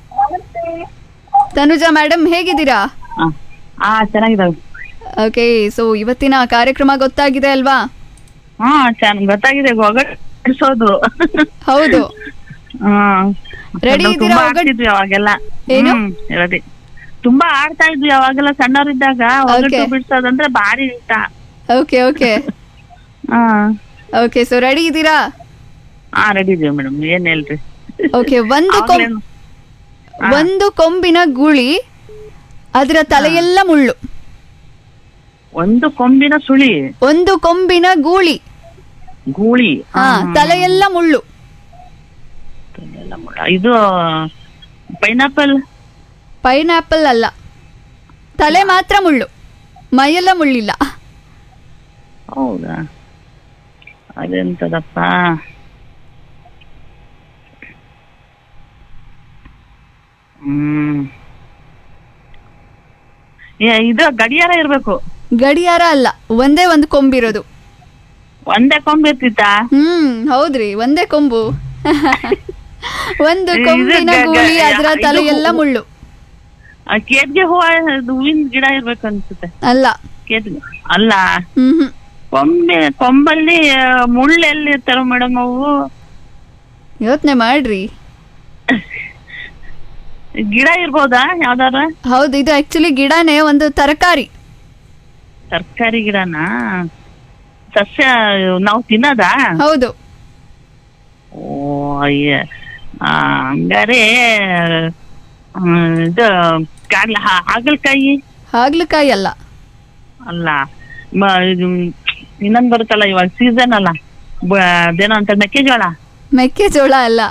Speaker 1: ತನುಜಾ ಮೇಡಮ್, ಹೇಗಿದ್ದೀರಾ?
Speaker 17: ಚೆನ್ನಾಗಿದ್ದಾವೆ.
Speaker 1: ಓಕೆ, ಸೊ ಇವತ್ತಿನ ಕಾರ್ಯಕ್ರಮ ಗೊತ್ತಾಗಿದೆ ಅಲ್ವಾ?
Speaker 17: ಗೊತ್ತಾಗಿದೆ. ಒಗಟಿಸೋದು.
Speaker 1: ಹೌದು. ರೆಡಿ ಇದ್ದೀರಾ?
Speaker 17: ಅವಾಗೆಲ್ಲ
Speaker 1: ಏನು
Speaker 17: ರೆಡಿ, ತುಂಬಾ ಆಡ್ತಾ ಇದ್ವಿ ಅವಾಗೆಲ್ಲ ಸಣ್ಣವರಿದ್ದಾಗ. ಒಗಟು ಬಿಡ್ಸೋದಂದ್ರೆ ಭಾರಿ ಇಷ್ಟ.
Speaker 1: Okay okay okay, so ready ಇದ್ದೀರಾ?
Speaker 17: ರೆಡಿ ಇದೀವಿ ಮೇಡಮ್. ಏನ್ ಹೇಳ್ರಿ?
Speaker 1: ಓಕೆ, ಒಂದು ಕೊಂಬಿನ ಗೂಳಿ, ಅದರ ತಲೆಯೆಲ್ಲ ಮುಳ್ಳು.
Speaker 17: ಒಂದು ಕೊಂಬಿನ ಸುಳಿ.
Speaker 1: ಒಂದು ಕೊಂಬಿನ ಗೂಳಿ.
Speaker 17: ಗೂಳಿ.
Speaker 1: ತಲೆಯೆಲ್ಲ ಮುಳ್ಳು.
Speaker 17: ಇದು ಪೈನಾಪಲ್.
Speaker 1: ಪೈನಾಪಲ್ ಅಲ್ಲ, ತಲೆ ಮಾತ್ರ ಮುಳ್ಳು, ಮೈಯೆಲ್ಲ ಮುಳ್ಳಿಲ್ಲ.
Speaker 17: ಹೌದಾ? ಅದೆಂತದಪ್ಪ? ಇದು ಗಡಿಯಾರ ಇರ್ಬೇಕು.
Speaker 1: ಗಡಿಯಾರ ಅಲ್ಲ, ಒಂದೇ ಒಂದು ಕೊಂಬಿರೋದು.
Speaker 17: ಒಂದೇ ಕೊಂಬಿರ್ತಿತ್ತ?
Speaker 1: ಹೌದ್ರಿ, ಒಂದೇ ಕೊಂಬು. ಒಂದು ಕೊಂಬಿನ ಗೂಳಿ, ಅದರ ತಲೆಯೆಲ್ಲ ಮುಳ್ಳು.
Speaker 17: ಕೇದ್ಗೆ ಹೂವಿನ ಗಿಡ ಇರ್ಬೇಕು ಅನ್ಸುತ್ತೆ.
Speaker 1: ಅಲ್ಲ,
Speaker 17: ಅಲ್ಲ. ಕೊಂಬಲ್ಲಿ ಮುಳ್ಳು ಎಲ್ಲಿ ಇರ್ತಾರ ಮೇಡಮ್ ಅವು?
Speaker 1: ಯೋಚನೆ ಮಾಡ್ರಿ.
Speaker 17: ಗಿಡ ಇರ್ಬೋದಾ ಯಾವ್ದಾರ?
Speaker 1: ಹೌದು, ಇದು ಆಕ್ಚುಲಿ ಗಿಡನೇ, ಒಂದು ತರಕಾರಿ.
Speaker 17: ತರಕಾರಿ ಗಿಡನಾ? ಸಸ್ಯ ನಾವು ತಿನ್ನೋದಾ?
Speaker 1: ಹೌದು.
Speaker 17: ಓ ಅಯ್ಯ, ಹಂಗಾರೆ ಇದು ಹಾಗಲಕಾಯಿ.
Speaker 1: ಹಾಗಲಕಾಯಿ ಅಲ್ಲ.
Speaker 17: ಅಲ್ಲ, ಇನ್ನೊಂದ್ ಬರುತ್ತಲ್ಲ ಇವಾಗ ಸೀಸನ್ ಅಲ್ಲ, ಅದೇನೋ ಅಂತ ಮೆಕ್ಕೆಜೋಳ.
Speaker 1: ಮೆಕ್ಕೆಜೋಳ ಅಲ್ಲ.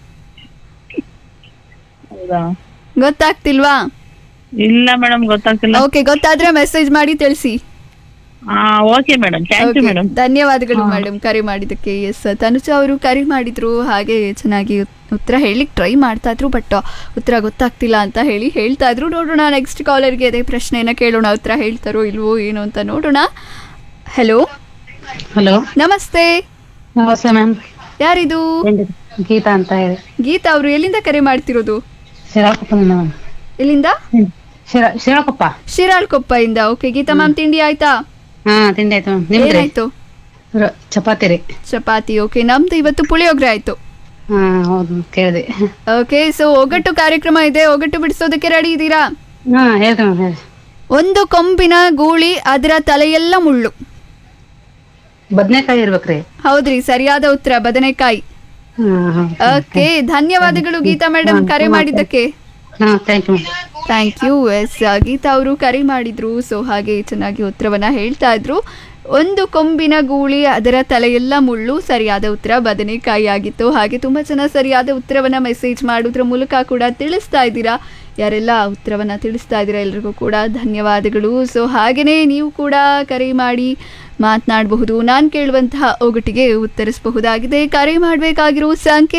Speaker 1: ಗೊತ್ತಾಗ್ತಿಲ್ವಾ?
Speaker 17: ಇಲ್ಲ ಮೇಡಮ್, ಗೊತ್ತಾಗ್ತಿಲ್ಲ.
Speaker 1: ಓಕೆ, ಗೊತ್ತಾದ್ರೆ ಮೆಸೇಜ್ ಮಾಡಿ ತಿಳಿಸಿ.
Speaker 17: Okay madam, thank you madam.
Speaker 1: ಧನ್ಯವಾದಗಳು ಮೇಡಮ್ ಕರೆ ಮಾಡಿದ್ದಕ್ಕೆ. ಎಸ್, ತನುಜಾ ಅವರು ಕರೆ ಮಾಡಿದ್ರು, ಹಾಗೆ ಚೆನ್ನಾಗಿ ಉತ್ತರ ಹೇಳಲಿಕ್ಕೆ ಟ್ರೈ ಮಾಡ್ತಾ ಇದ್ರು, ಬಟ್ ಉತ್ತರ ಗೊತ್ತಾಗ್ತಿಲ್ಲ ಅಂತ ಹೇಳ್ತಾ ಇದ್ರು. ನೋಡೋಣ, ನೆಕ್ಸ್ಟ್ ಕಾಲರ್ಗೆ ಅದೇ ಪ್ರಶ್ನೆಯನ್ನ ಕೇಳೋಣ, ಉತ್ತರ ಹೇಳ್ತಾರೋ ಇಲ್ವೋ ಏನು ಅಂತ ನೋಡೋಣ. ಹೆಲೋ.
Speaker 18: ಹಲೋ,
Speaker 1: ನಮಸ್ತೆ.
Speaker 18: ನಮಸ್ತೆ ಮ್ಯಾಮ್.
Speaker 1: ಯಾರಿದು?
Speaker 18: ಗೀತಾ ಅಂತ ಹೇಳಿ.
Speaker 1: ಗೀತಾ ಅವರು ಎಲ್ಲಿಂದ ಕರೆ ಮಾಡ್ತಿರೋದು?
Speaker 18: ಶಿರಾಳಕೊಪ್ಪದಿಂದ.
Speaker 1: ಎಲ್ಲಿಂದ?
Speaker 18: ಶಿರಾಳಕೊಪ್ಪ.
Speaker 1: ಶಿರಾಳಕೊಪ್ಪ ಇಂದ. ಓಕೆ ಗೀತಾ ಮ್ಯಾಮ್, ತಿಂಡಿ ಆಯ್ತಾ?
Speaker 18: ತಿಂಡಿ ಆಯ್ತು.
Speaker 1: ಏನಾಯ್ತು?
Speaker 18: ಚಪಾತಿ ರೀ.
Speaker 1: ಚಪಾತಿ. ಓಕೆ, ನಮ್ದು ಇವತ್ತು ಪುಳಿಯೋಗರೆ ಆಯ್ತು.
Speaker 18: ಹೌದು, ಕೇಳಿದೆ.
Speaker 1: ಓಕೆ, ಸೊ ಒಗಟು ಕಾರ್ಯಕ್ರಮ ಇದೆ, ಒಗಟು ಬಿಡಿಸೋದಕ್ಕೆ ರೆಡಿ ಇದ್ದೀರಾ?
Speaker 18: ಹೇಳ್ತೀನಿ ಹೇಳಿ.
Speaker 1: ಒಂದು ಕೊಂಬಿನ ಗೂಳಿ, ಅದರ ತಲೆಯೆಲ್ಲ ಮುಳ್ಳು.
Speaker 18: ಬದನೆಕಾಯಿ ಇರ್ಬೇಕ್ರಿ.
Speaker 1: ಹೌದ್ರಿ, ಸರಿಯಾದ ಉತ್ತರ ಬದನೆಕಾಯಿ. ಓಕೆ, ಧನ್ಯವಾದಗಳು ಗೀತಾ ಮೇಡಮ್ ಕರೆ ಮಾಡಿದ್ದಕ್ಕೆ. Thank you. ಎಸ್, ಗೀತಾ ಅವರು ಕರೆ ಮಾಡಿದ್ರು, ಸೊ ಹಾಗೆ ಚೆನ್ನಾಗಿ ಉತ್ತರವನ್ನ ಹೇಳ್ತಾ ಇದ್ರು. ಒಂದು ಕೊಂಬಿನ ಗೂಳಿ, ಅದರ ತಲೆಯೆಲ್ಲ ಮುಳ್ಳು, ಸರಿಯಾದ ಉತ್ತರ ಬದನೆಕಾಯಿ ಆಗಿತ್ತು. ಹಾಗೆ ತುಂಬ ಜನ ಸರಿಯಾದ ಉತ್ತರವನ್ನ ಮೆಸೇಜ್ ಮಾಡೋದ್ರ ಮೂಲಕ ಕೂಡ ತಿಳಿಸ್ತಾ ಇದ್ದೀರಾ. ಯಾರೆಲ್ಲ ಉತ್ತರವನ್ನ ತಿಳಿಸ್ತಾ ಇದ್ದೀರಾ ಎಲ್ರಿಗೂ ಕೂಡ ಧನ್ಯವಾದಗಳು. ಸೊ ಹಾಗೆಯೇ ನೀವು ಕೂಡ ಕರೆ ಮಾಡಿ ಮಾತನಾಡಬಹುದು, ನಾನು ಕೇಳುವಂತಹ ಒಗಟಿಗೆ ಉತ್ತರಿಸಬಹುದಾಗಿದೆ. ಕರೆ ಮಾಡಬೇಕಾಗಿರೋ ಸಂಖ್ಯೆ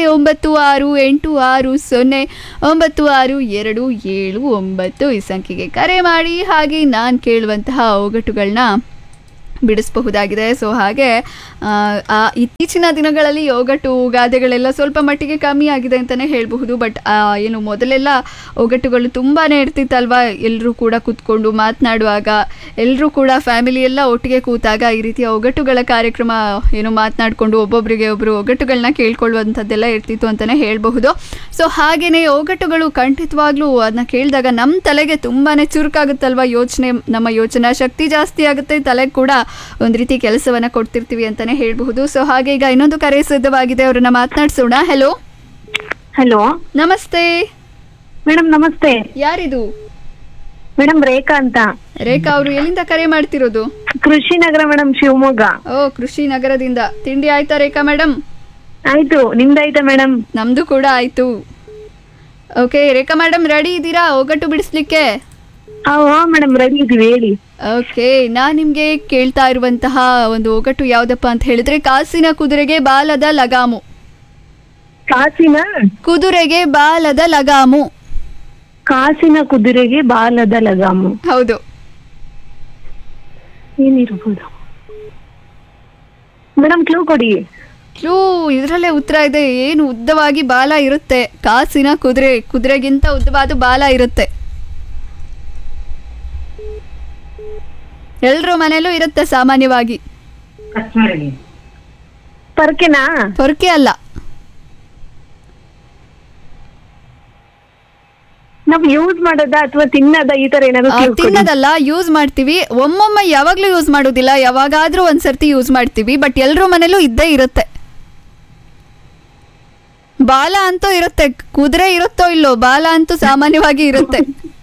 Speaker 1: 9686962729 ಈ ಸಂಖ್ಯೆಗೆ ಕರೆ ಮಾಡಿ. ಹಾಗೆ ನಾನು ಕೇಳುವಂತಹ ಒಗಟುಗಳನ್ನ ಬಿಡಿಸಬಹುದಾಗಿದೆ. ಸೊ ಹಾಗೆ ಇತ್ತೀಚಿನ ದಿನಗಳಲ್ಲಿ ಒಗಟು ಗಾದೆಗಳೆಲ್ಲ ಸ್ವಲ್ಪ ಮಟ್ಟಿಗೆ ಕಮ್ಮಿ ಆಗಿದೆ ಅಂತಲೇ ಹೇಳಬಹುದು. ಬಟ್ ಏನು ಮೊದಲೆಲ್ಲ ಒಗಟುಗಳು ತುಂಬಾ ಇರ್ತಿತ್ತಲ್ವ, ಎಲ್ಲರೂ ಕೂಡ ಕೂತ್ಕೊಂಡು ಮಾತನಾಡುವಾಗ, ಎಲ್ಲರೂ ಕೂಡ ಫ್ಯಾಮಿಲಿ ಎಲ್ಲ ಒಟ್ಟಿಗೆ ಕೂತಾಗ ಈ ರೀತಿಯ ಒಗಟುಗಳ ಕಾರ್ಯಕ್ರಮ ಏನು ಮಾತನಾಡಿಕೊಂಡು ಒಬ್ಬೊಬ್ಬರಿಗೆ ಒಬ್ಬರು ಒಗಟುಗಳನ್ನ ಕೇಳ್ಕೊಳ್ಳುವಂಥದ್ದೆಲ್ಲ ಇರ್ತಿತ್ತು ಅಂತಲೇ ಹೇಳಬಹುದು. ಸೊ ಹಾಗೆಯೇ ಒಗಟುಗಳು ಖಂಡಿತವಾಗ್ಲೂ ಅದನ್ನ ಕೇಳಿದಾಗ ನಮ್ಮ ತಲೆಗೆ ತುಂಬಾ ಚುರುಕಾಗುತ್ತಲ್ವ, ನಮ್ಮ ಯೋಚನಾ ಶಕ್ತಿ ಜಾಸ್ತಿ ಆಗುತ್ತೆ, ತಲೆಗೆ ಕೂಡ ಒಂದು ರೀತಿ ಕೆಲಸವನ್ನ ಕೊಡ್ತಿರ್ತೀವಿ ಅಂತಾನೆ ಹೇಳ್ಬಹುದು. ಸೊ ಹಾಗೆ ಈಗ ಇನ್ನೊಂದು ಕರೆ ಸಿದ್ಧವಾಗಿದೆ, ಅವರನ್ನ ಮಾತನಾಡಿಸೋಣ. ಹಲೋ
Speaker 19: ಹಲೋ,
Speaker 1: ನಮಸ್ತೆ
Speaker 19: ಮೇಡಮ್. ನಮಸ್ತೆ.
Speaker 1: ಯಾರಿದು?
Speaker 19: ಮೇಡಮ್ ರೇಖಾ ಅಂತ.
Speaker 1: ರೇಖಾ ಅವರು ಎಲ್ಲಿಂದ ಕರೆ ಮಾಡ್ತಿರೋದು?
Speaker 19: ಕೃಷಿ ನಗರ ಮೇಡಮ್, ಶಿವಮೊಗ್ಗ.
Speaker 1: ಓ, ಕೃಷಿ ನಗರದಿಂದ. ತಿಂಡಿ ಆಯ್ತಾ ರೇಖಾ ಮೇಡಮ್?
Speaker 19: ಆಯ್ತು, ನಿಮ್ದಾಯ್ತಾ ಮೇಡಮ್?
Speaker 1: ನಮ್ದು ಕೂಡ ಆಯ್ತು. ಓಕೆ ರೇಖಾ ಮೇಡಮ್, ರೆಡಿ ಇದ್ದೀರಾ ಒಗಟು ಬಿಡಿಸ್ಲಿಕ್ಕೆ?
Speaker 19: ಮೇಡಮ್ ರೆಡಿ ಇದೀವಿ, ಹೇಳಿ.
Speaker 1: ಓಕೆ, ನಾನ್ ನಿಮ್ಗೆ ಕೇಳ್ತಾ ಇರುವಂತಹ ಒಂದು ಒಗಟು ಯಾವ್ದಪ್ಪ ಅಂತ ಹೇಳಿದ್ರೆ, ಕಾಸಿನ ಕುದುರೆಗೆ ಬಾಲದ ಲಗಾಮು.
Speaker 19: ಕಾಸಿನ
Speaker 1: ಕುದುರೆಗೆ ಬಾಲದ ಲಗಾಮು.
Speaker 19: ಕಾಸಿನ ಕುದುರೆಗೆ ಬಾಲದ ಲಗಾಮು.
Speaker 1: ಹೌದು.
Speaker 19: ಏನಿರ್ಬೋದು ಮೇಡಮ್? ಕ್ಲೂ ಕೊಡಿ.
Speaker 1: ಕ್ಲೂ ಇದರಲ್ಲೇ ಉತ್ತರ ಇದೆ. ಏನು ಉದ್ದವಾಗಿ ಬಾಲ ಇರುತ್ತೆ. ಕಾಸಿನ ಕುದುರೆಗಿಂತ ಉದ್ದವಾದ ಬಾಲ ಇರುತ್ತೆ. ಎಲ್ರ ಮನೇಲೂ ಇರುತ್ತೆ ಸಾಮಾನ್ಯವಾಗಿ.
Speaker 19: ಪರ್ಕೆನಾ?
Speaker 1: ಪೊರ್ಕೆ ಅಲ್ಲ.
Speaker 19: ನಾವ್ ಯೂಸ್ ಮಾಡೋದ ಅಥವಾ ತಿನ್ನದ, ಈ ತರ ಏನಾದ್ರು?
Speaker 1: ತಿನ್ನದಲ್ಲ, ಯೂಸ್ ಮಾಡ್ತೀವಿ. ಒಮ್ಮೊಮ್ಮೆ ಯಾವಾಗ್ಲೂ ಯೂಸ್ ಮಾಡೋದಿಲ್ಲ, ಯಾವಾಗಾದ್ರೂ ಒಂದ್ಸರ್ತಿ ಯೂಸ್ ಮಾಡ್ತೀವಿ. ಬಟ್ ಎಲ್ರ ಮನೇಲೂ ಇದ್ದೇ ಇರುತ್ತೆ. ಬಾಲ ಅಂತೂ ಇರುತ್ತೆ. ಕುದುರೆ ಇರುತ್ತೋ ಇಲ್ಲೋ, ಬಾಲ ಅಂತೂ ಸಾಮಾನ್ಯವಾಗಿ ಇರುತ್ತೆ.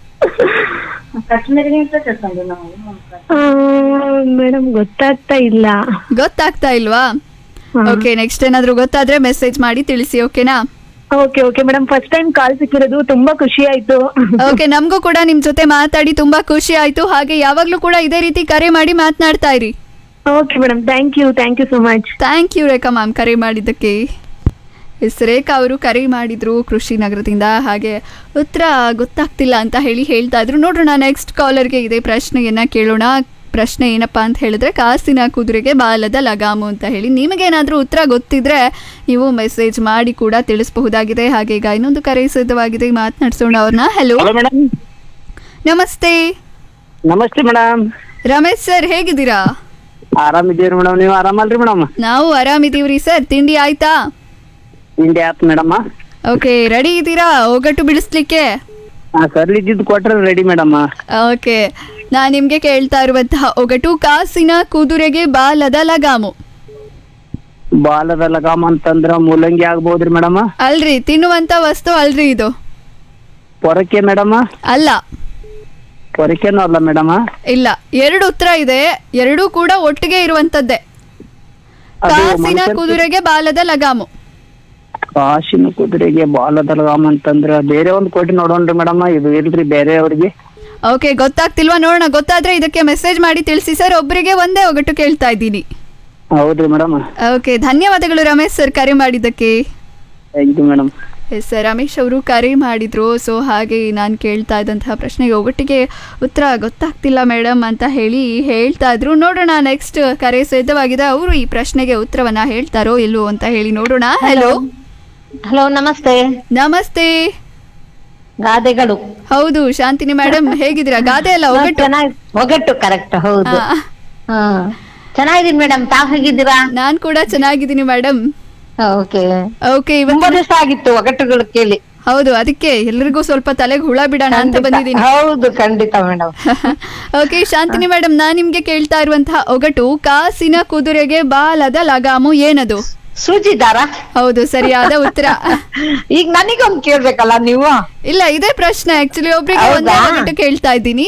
Speaker 19: ಮೇಡಮ್ ಗೊತ್ತಾಗ್ತಾ ಇಲ್ಲ.
Speaker 1: ಗೊತ್ತಾಗ್ತಾ ಇಲ್ವಾ? ಓಕೆ, ನೆಕ್ಸ್ಟ್ ಏನಾದ್ರು ಗೊತ್ತಾದ್ರೆ ಮೆಸೇಜ್ ಮಾಡಿ ತಿಳಿಸಿ, ಓಕೆನಾ?
Speaker 19: Okay okay madam, first time call ಸಿಕ್ಕಿರೋದು, ತುಂಬಾ ಖುಷಿ ಆಯ್ತು.
Speaker 1: ಓಕೆ, ನಮಗೂ ಕೂಡ ನಿಮ್ ಜೊತೆ ಮಾತಾಡಿ ತುಂಬಾ ಖುಷಿ ಆಯ್ತು. ಹಾಗೆ ಯಾವಾಗ್ಲೂ ಕೂಡ ಇದೇ ರೀತಿ ಕರೆ ಮಾಡಿ ಮಾತನಾಡ್ತಾ ಇರಿ.
Speaker 19: Okay madam, thank you so much.
Speaker 1: Thank you Rekha ma'am, ಕರೆ ಮಾಡಿದ್ದಕ್ಕೆ. ರೇಖಾ ಅವರು ಕರೆ ಮಾಡಿದ್ರು ಕೃಷಿ ನಗರದಿಂದ. ಹಾಗೆ ಉತ್ತರ ಗೊತ್ತಾಗ್ತಿಲ್ಲ ಅಂತ ಹೇಳ್ತಾ ಇದ್ರು. ನೋಡೋಣ, ನೆಕ್ಸ್ಟ್ ಕಾಲರ್ಗೆ ಇದೇ ಪ್ರಶ್ನೆಯನ್ನ ಕೇಳೋಣ. ಪ್ರಶ್ನೆ ಏನಪ್ಪಾ ಅಂತ ಹೇಳಿದ್ರೆ, ಕಾಸಿನ ಕುದುರೆಗೆ ಬಾಲದ ಲಗಾಮು ಅಂತ ಹೇಳಿ. ನಿಮಗೇನಾದ್ರೂ ಉತ್ತರ ಗೊತ್ತಿದ್ರೆ ನೀವು ಮೆಸೇಜ್ ಮಾಡಿ ಕೂಡ ತಿಳಿಸಬಹುದಾಗಿದೆ. ಹಾಗೆ ಈಗ ಇನ್ನೊಂದು ಕರೆ ಸಿದ್ಧವಾಗಿದೆ, ಮಾತನಾಡ್ಸೋಣ ಅವ್ರನ್ನ. ಹಲೋ ನಮಸ್ತೆ.
Speaker 7: ನಮಸ್ತೆ ಮೇಡಮ್.
Speaker 1: ರಮೇಶ್ ಸರ್, ಹೇಗಿದ್ದೀರಾ?
Speaker 7: ಆರಾಮಿದ್ದೀರಿ ಮೇಡಮ್, ನೀವು ಆರಾಮಲ್ರಿ ಮೇಡಮ್?
Speaker 1: ನಾವು ಆರಾಮಿದೀವ್ರಿ ಸರ್. ತಿಂಡಿ ಆಯ್ತಾ?
Speaker 7: ತಿಂಡಿ ಆಯ್ತು ಮೇಡಮ್.
Speaker 1: ಓಕೆ, ರೆಡಿ ಇದ್ದೀರಾ ಒಗಟು ಬಿಡಿಸ್ಲಿಕ್ಕೆ?
Speaker 7: ಸರ್ಲಿದ್ದು ಕೊಟ್ರೆ ರೆಡಿ ಮೇಡಮ್.
Speaker 1: ಓಕೆ, ನಾನ್ ನಿಮ್ಗೆ ಕೇಳ್ತಾ ಇರುವಂತಹ ಒಗಟು, ಕಾಸಿನ ಕುದುರೆಗೆ ಬಾಲದ ಲಗಾಮು.
Speaker 7: ಬಾಲದ ಲಗಾಮ ಅಂತಂದ್ರ ಮೂಲಂಗಿ ಆಗ್ಬೋದ್ರಿ ಮೇಡಮ್?
Speaker 1: ಅಲ್ರಿ, ತಿನ್ನುವಂತ ವಸ್ತು ಅಲ್ರಿ ಇದು.
Speaker 7: ಪೊರಕೆ ಮೇಡಮ್?
Speaker 1: ಅಲ್ಲ.
Speaker 7: ಪೊರಕೆನೂ ಅಲ್ಲ ಮೇಡಮ್?
Speaker 1: ಇಲ್ಲ, ಎರಡು ಉತ್ತರ ಇದೆ, ಎರಡೂ ಕೂಡ ಒಟ್ಟಿಗೆ ಇರುವಂತದ್ದೇ. ಕಾಸಿನ ಕುದುರೆಗೆ ಬಾಲದ ಲಗಾಮು.
Speaker 7: ಕಾಸಿನ ಕುದುರೆಗೆ ಬಾಲದ ಲಗಾಮ ಅಂತಂದ್ರ ಬೇರೆ ಒಂದು ಕೋಟಿ ನೋಡೋಣ್ರಿ ಮೇಡಮ್, ಇದು ಇಲ್ರಿ ಬೇರೆ ಅವ್ರಿಗೆ.
Speaker 1: ಓಕೆ, ಗೊತ್ತಾಗ್ತಿಲ್ವಾ? ನೋಡೋಣ, ಗೊತ್ತಾದ್ರೆ ಇದಕ್ಕೆ ಮೆಸೇಜ್ ಮಾಡಿ ತಿಳಿಸಿ ಸರ್. ಒಬ್ಬರಿಗೆ ಒಂದೇ ಒಗಟು ಕೇಳ್ತಾ ಇದ್ದೀನಿ.
Speaker 7: ಹೌದ್ರಿ ಮೇಡಮ್.
Speaker 1: ಓಕೆ, ಧನ್ಯವಾದಗಳು ರಮೇಶ್ ಸರ್ ಕರೆ ಮಾಡಿದ್ದಕ್ಕೆ.
Speaker 7: Thank you madam.
Speaker 1: Yes sir, Ramesh ಅವರು ಕರೆ ಮಾಡಿದ್ರು. ಸೊ ಹಾಗೆ ನಾನು ಕೇಳ್ತಾ ಇದ್ದಂತಹ ಪ್ರಶ್ನೆಗೆ ಒಗಟ್ಟಿಗೆ ಉತ್ತರ ಗೊತ್ತಾಗ್ತಿಲ್ಲ ಮೇಡಮ್ ಅಂತ ಹೇಳ್ತಾ ಇದ್ರು. ನೋಡೋಣ, ನೆಕ್ಸ್ಟ್ ಕರೆ ಸಿದ್ಧವಾಗಿದೆ. ಅವರು ಈ ಪ್ರಶ್ನೆಗೆ ಉತ್ತರವನ್ನ ಹೇಳ್ತಾರೋ ಇಲ್ಲೋ ಅಂತ ಹೇಳಿ ನೋಡೋಣ. ಹಲೋ
Speaker 2: ಹಲೋ, ನಮಸ್ತೆ.
Speaker 1: ನಮಸ್ತೆ.
Speaker 2: ಗಾದೆಗಳು.
Speaker 1: ಹೌದು, ಶಾಂತಿನಿ ಮೇಡಮ್ ಹೇಗಿದ್ದೀರಾ? ಗಾದೆ ಅಲ್ಲ, ಒಗಟು.
Speaker 2: ಒಗಟು, ಕರೆಕ್ಟ್. ಹೌದು, ಚೆನ್ನಾಗಿದ್ದೀನಿ ಮೇಡಮ್. ತಾವ್ ಹೇಗಿದ್ದೀರಾ?
Speaker 1: ನಾನ್ ಕೂಡ ಚೆನ್ನಾಗಿದ್ದೀನಿ ಮೇಡಮ್.
Speaker 2: ಓಕೆ
Speaker 1: ಓಕೆ,
Speaker 2: ತುಂಬಾ ದಿವಸ ಆಗಿತ್ತು ಒಗಟುಗಳು ಕೇಳಿ.
Speaker 1: ಹೌದು, ಅದಕ್ಕೆ ಎಲ್ರಿಗೂ ಸ್ವಲ್ಪ ತಲೆಗೆ ಹುಳ ಬಿಡೋಣ ಅಂತ ಬಂದಿದ್ದೀನಿ.
Speaker 2: ಹೌದು, ಖಂಡಿತ ಮೇಡಮ್.
Speaker 1: ಓಕೆ ಶಾಂತಿನಿ ಮೇಡಮ್, ನಾನ್ ನಿಮ್ಗೆ ಕೇಳ್ತಾ ಇರುವಂತಹ ಒಗಟು, ಕಾಸಿನ ಕುದುರೆಗೆ ಬಾಲದ ಲಗಾಮು ಏನದು?
Speaker 2: ಸೂಜಿ ದಾರ.
Speaker 1: ಹೌದು, ಸರಿಯಾದ ಉತ್ತರ.
Speaker 2: ಈಗ ನನಗೊಂದು ಕೇಳ್ಬೇಕಲ್ಲ ನೀವು?
Speaker 1: ಇಲ್ಲ, ಇದೇ ಪ್ರಶ್ನೆ ಆಕ್ಚುಲಿ, ಒಬ್ರಿಗೆ ಒಂದೇ ಒಗಟು ಕೇಳ್ತಾ ಇದ್ದೀನಿ.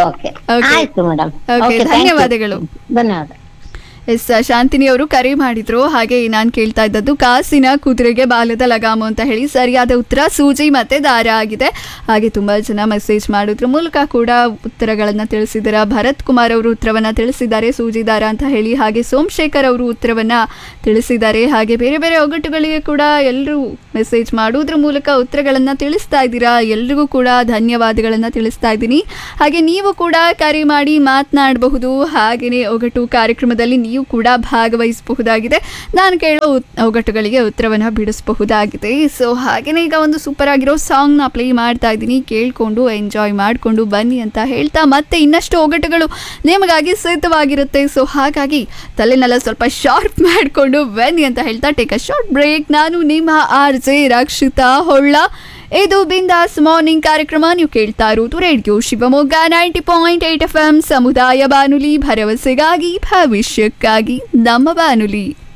Speaker 2: ಆಯ್ತು ಮೇಡಮ್.
Speaker 1: ಓಕೆ, ಧನ್ಯವಾದಗಳು.
Speaker 2: ಧನ್ಯವಾದ.
Speaker 1: ಎಸ್, ಶಾಂತಿನಿ ಅವರು ಕರೆ ಮಾಡಿದ್ರು. ಹಾಗೆ ನಾನು ಕೇಳ್ತಾ ಇದ್ದದ್ದು ಕಾಸಿನ ಕುದುರೆಗೆ ಬಾಲದ ಲಗಾಮು ಅಂತ ಹೇಳಿ. ಸರಿಯಾದ ಉತ್ತರ ಸೂಜಿ ಮತ್ತೆ ದಾರ ಆಗಿದೆ. ಹಾಗೆ ತುಂಬಾ ಜನ ಮೆಸೇಜ್ ಮಾಡೋದ್ರ ಮೂಲಕ ಕೂಡ ಉತ್ತರಗಳನ್ನ ತಿಳಿಸಿದ್ದಾರೆ. ಭರತ್ ಕುಮಾರ್ ಅವರು ಉತ್ತರವನ್ನ ತಿಳಿಸಿದ್ದಾರೆ, ಸೂಜಿ ದಾರ ಅಂತ ಹೇಳಿ. ಹಾಗೆ ಸೋಮಶೇಖರ್ ಅವರು ಉತ್ತರವನ್ನ ತಿಳಿಸಿದ್ದಾರೆ. ಹಾಗೆ ಬೇರೆ ಬೇರೆ ಒಗಟುಗಳಿಗೆ ಕೂಡ ಎಲ್ಲರೂ ಮೆಸೇಜ್ ಮಾಡೋದ್ರ ಮೂಲಕ ಉತ್ತರಗಳನ್ನ ತಿಳಿಸ್ತಾ ಇದ್ದೀರಾ. ಎಲ್ರಿಗೂ ಕೂಡ ಧನ್ಯವಾದಗಳನ್ನ ತಿಳಿಸ್ತಾ ಇದ್ದೀನಿ. ಹಾಗೆ ನೀವು ಕೂಡ ಕರೆ ಮಾಡಿ ಮಾತನಾಡಬಹುದು. ಹಾಗೆಯೇ ಒಗಟು ಕಾರ್ಯಕ್ರಮದಲ್ಲಿ ನೀವು ಕೂಡ ಭಾಗವಹಿಸಬಹುದಾಗಿದೆ. ನಾನು ಕೇಳೋ ಒಗಟುಗಳಿಗೆ ಉತ್ತರವನ್ನು ಬಿಡಿಸಬಹುದಾಗಿದೆ. ಸೊ ಹಾಗೆಯೇ ಈಗ ಒಂದು ಸೂಪರ್ ಆಗಿರೋ ಸಾಂಗ್ನ ಪ್ಲೇ ಮಾಡ್ತಾ ಇದ್ದೀನಿ, ಕೇಳಿಕೊಂಡು ಎಂಜಾಯ್ ಮಾಡಿಕೊಂಡು ಬನ್ನಿ ಅಂತ ಹೇಳ್ತಾ, ಮತ್ತೆ ಇನ್ನಷ್ಟು ಒಗಟುಗಳು ನಿಮಗಾಗಿ ಸಿದ್ಧವಾಗಿರುತ್ತೆ. ಸೊ ಹಾಗಾಗಿ ತಲೆನೆಲ್ಲ ಸ್ವಲ್ಪ ಶಾರ್ಪ್ ಮಾಡಿಕೊಂಡು ಬನ್ನಿ ಅಂತ ಹೇಳ್ತಾ ಟೇಕ್ ಅ ಶಾರ್ಟ್ ಬ್ರೇಕ್. ನಾನು ನಿಮ್ಮ RJ ರಕ್ಷಿತಾ ಹೊಳ್ಳ ಇದು ಬಿಂದಾಸ್ ಮಾರ್ನಿಂಗ್ ಕಾರ್ಯಕ್ರಮ. ನೀವು ಕೇಳ್ತಾ ಇರೋದು ರೇಡಿಯೋ ಶಿವಮೊಗ್ಗ 90.8 FM ಸಮುದಾಯ ಬಾನುಲಿ, ಭರವಸೆಗಾಗಿ ಭವಿಷ್ಯಕ್ಕಾಗಿ ನಮ್ಮ ಬಾನುಲಿ.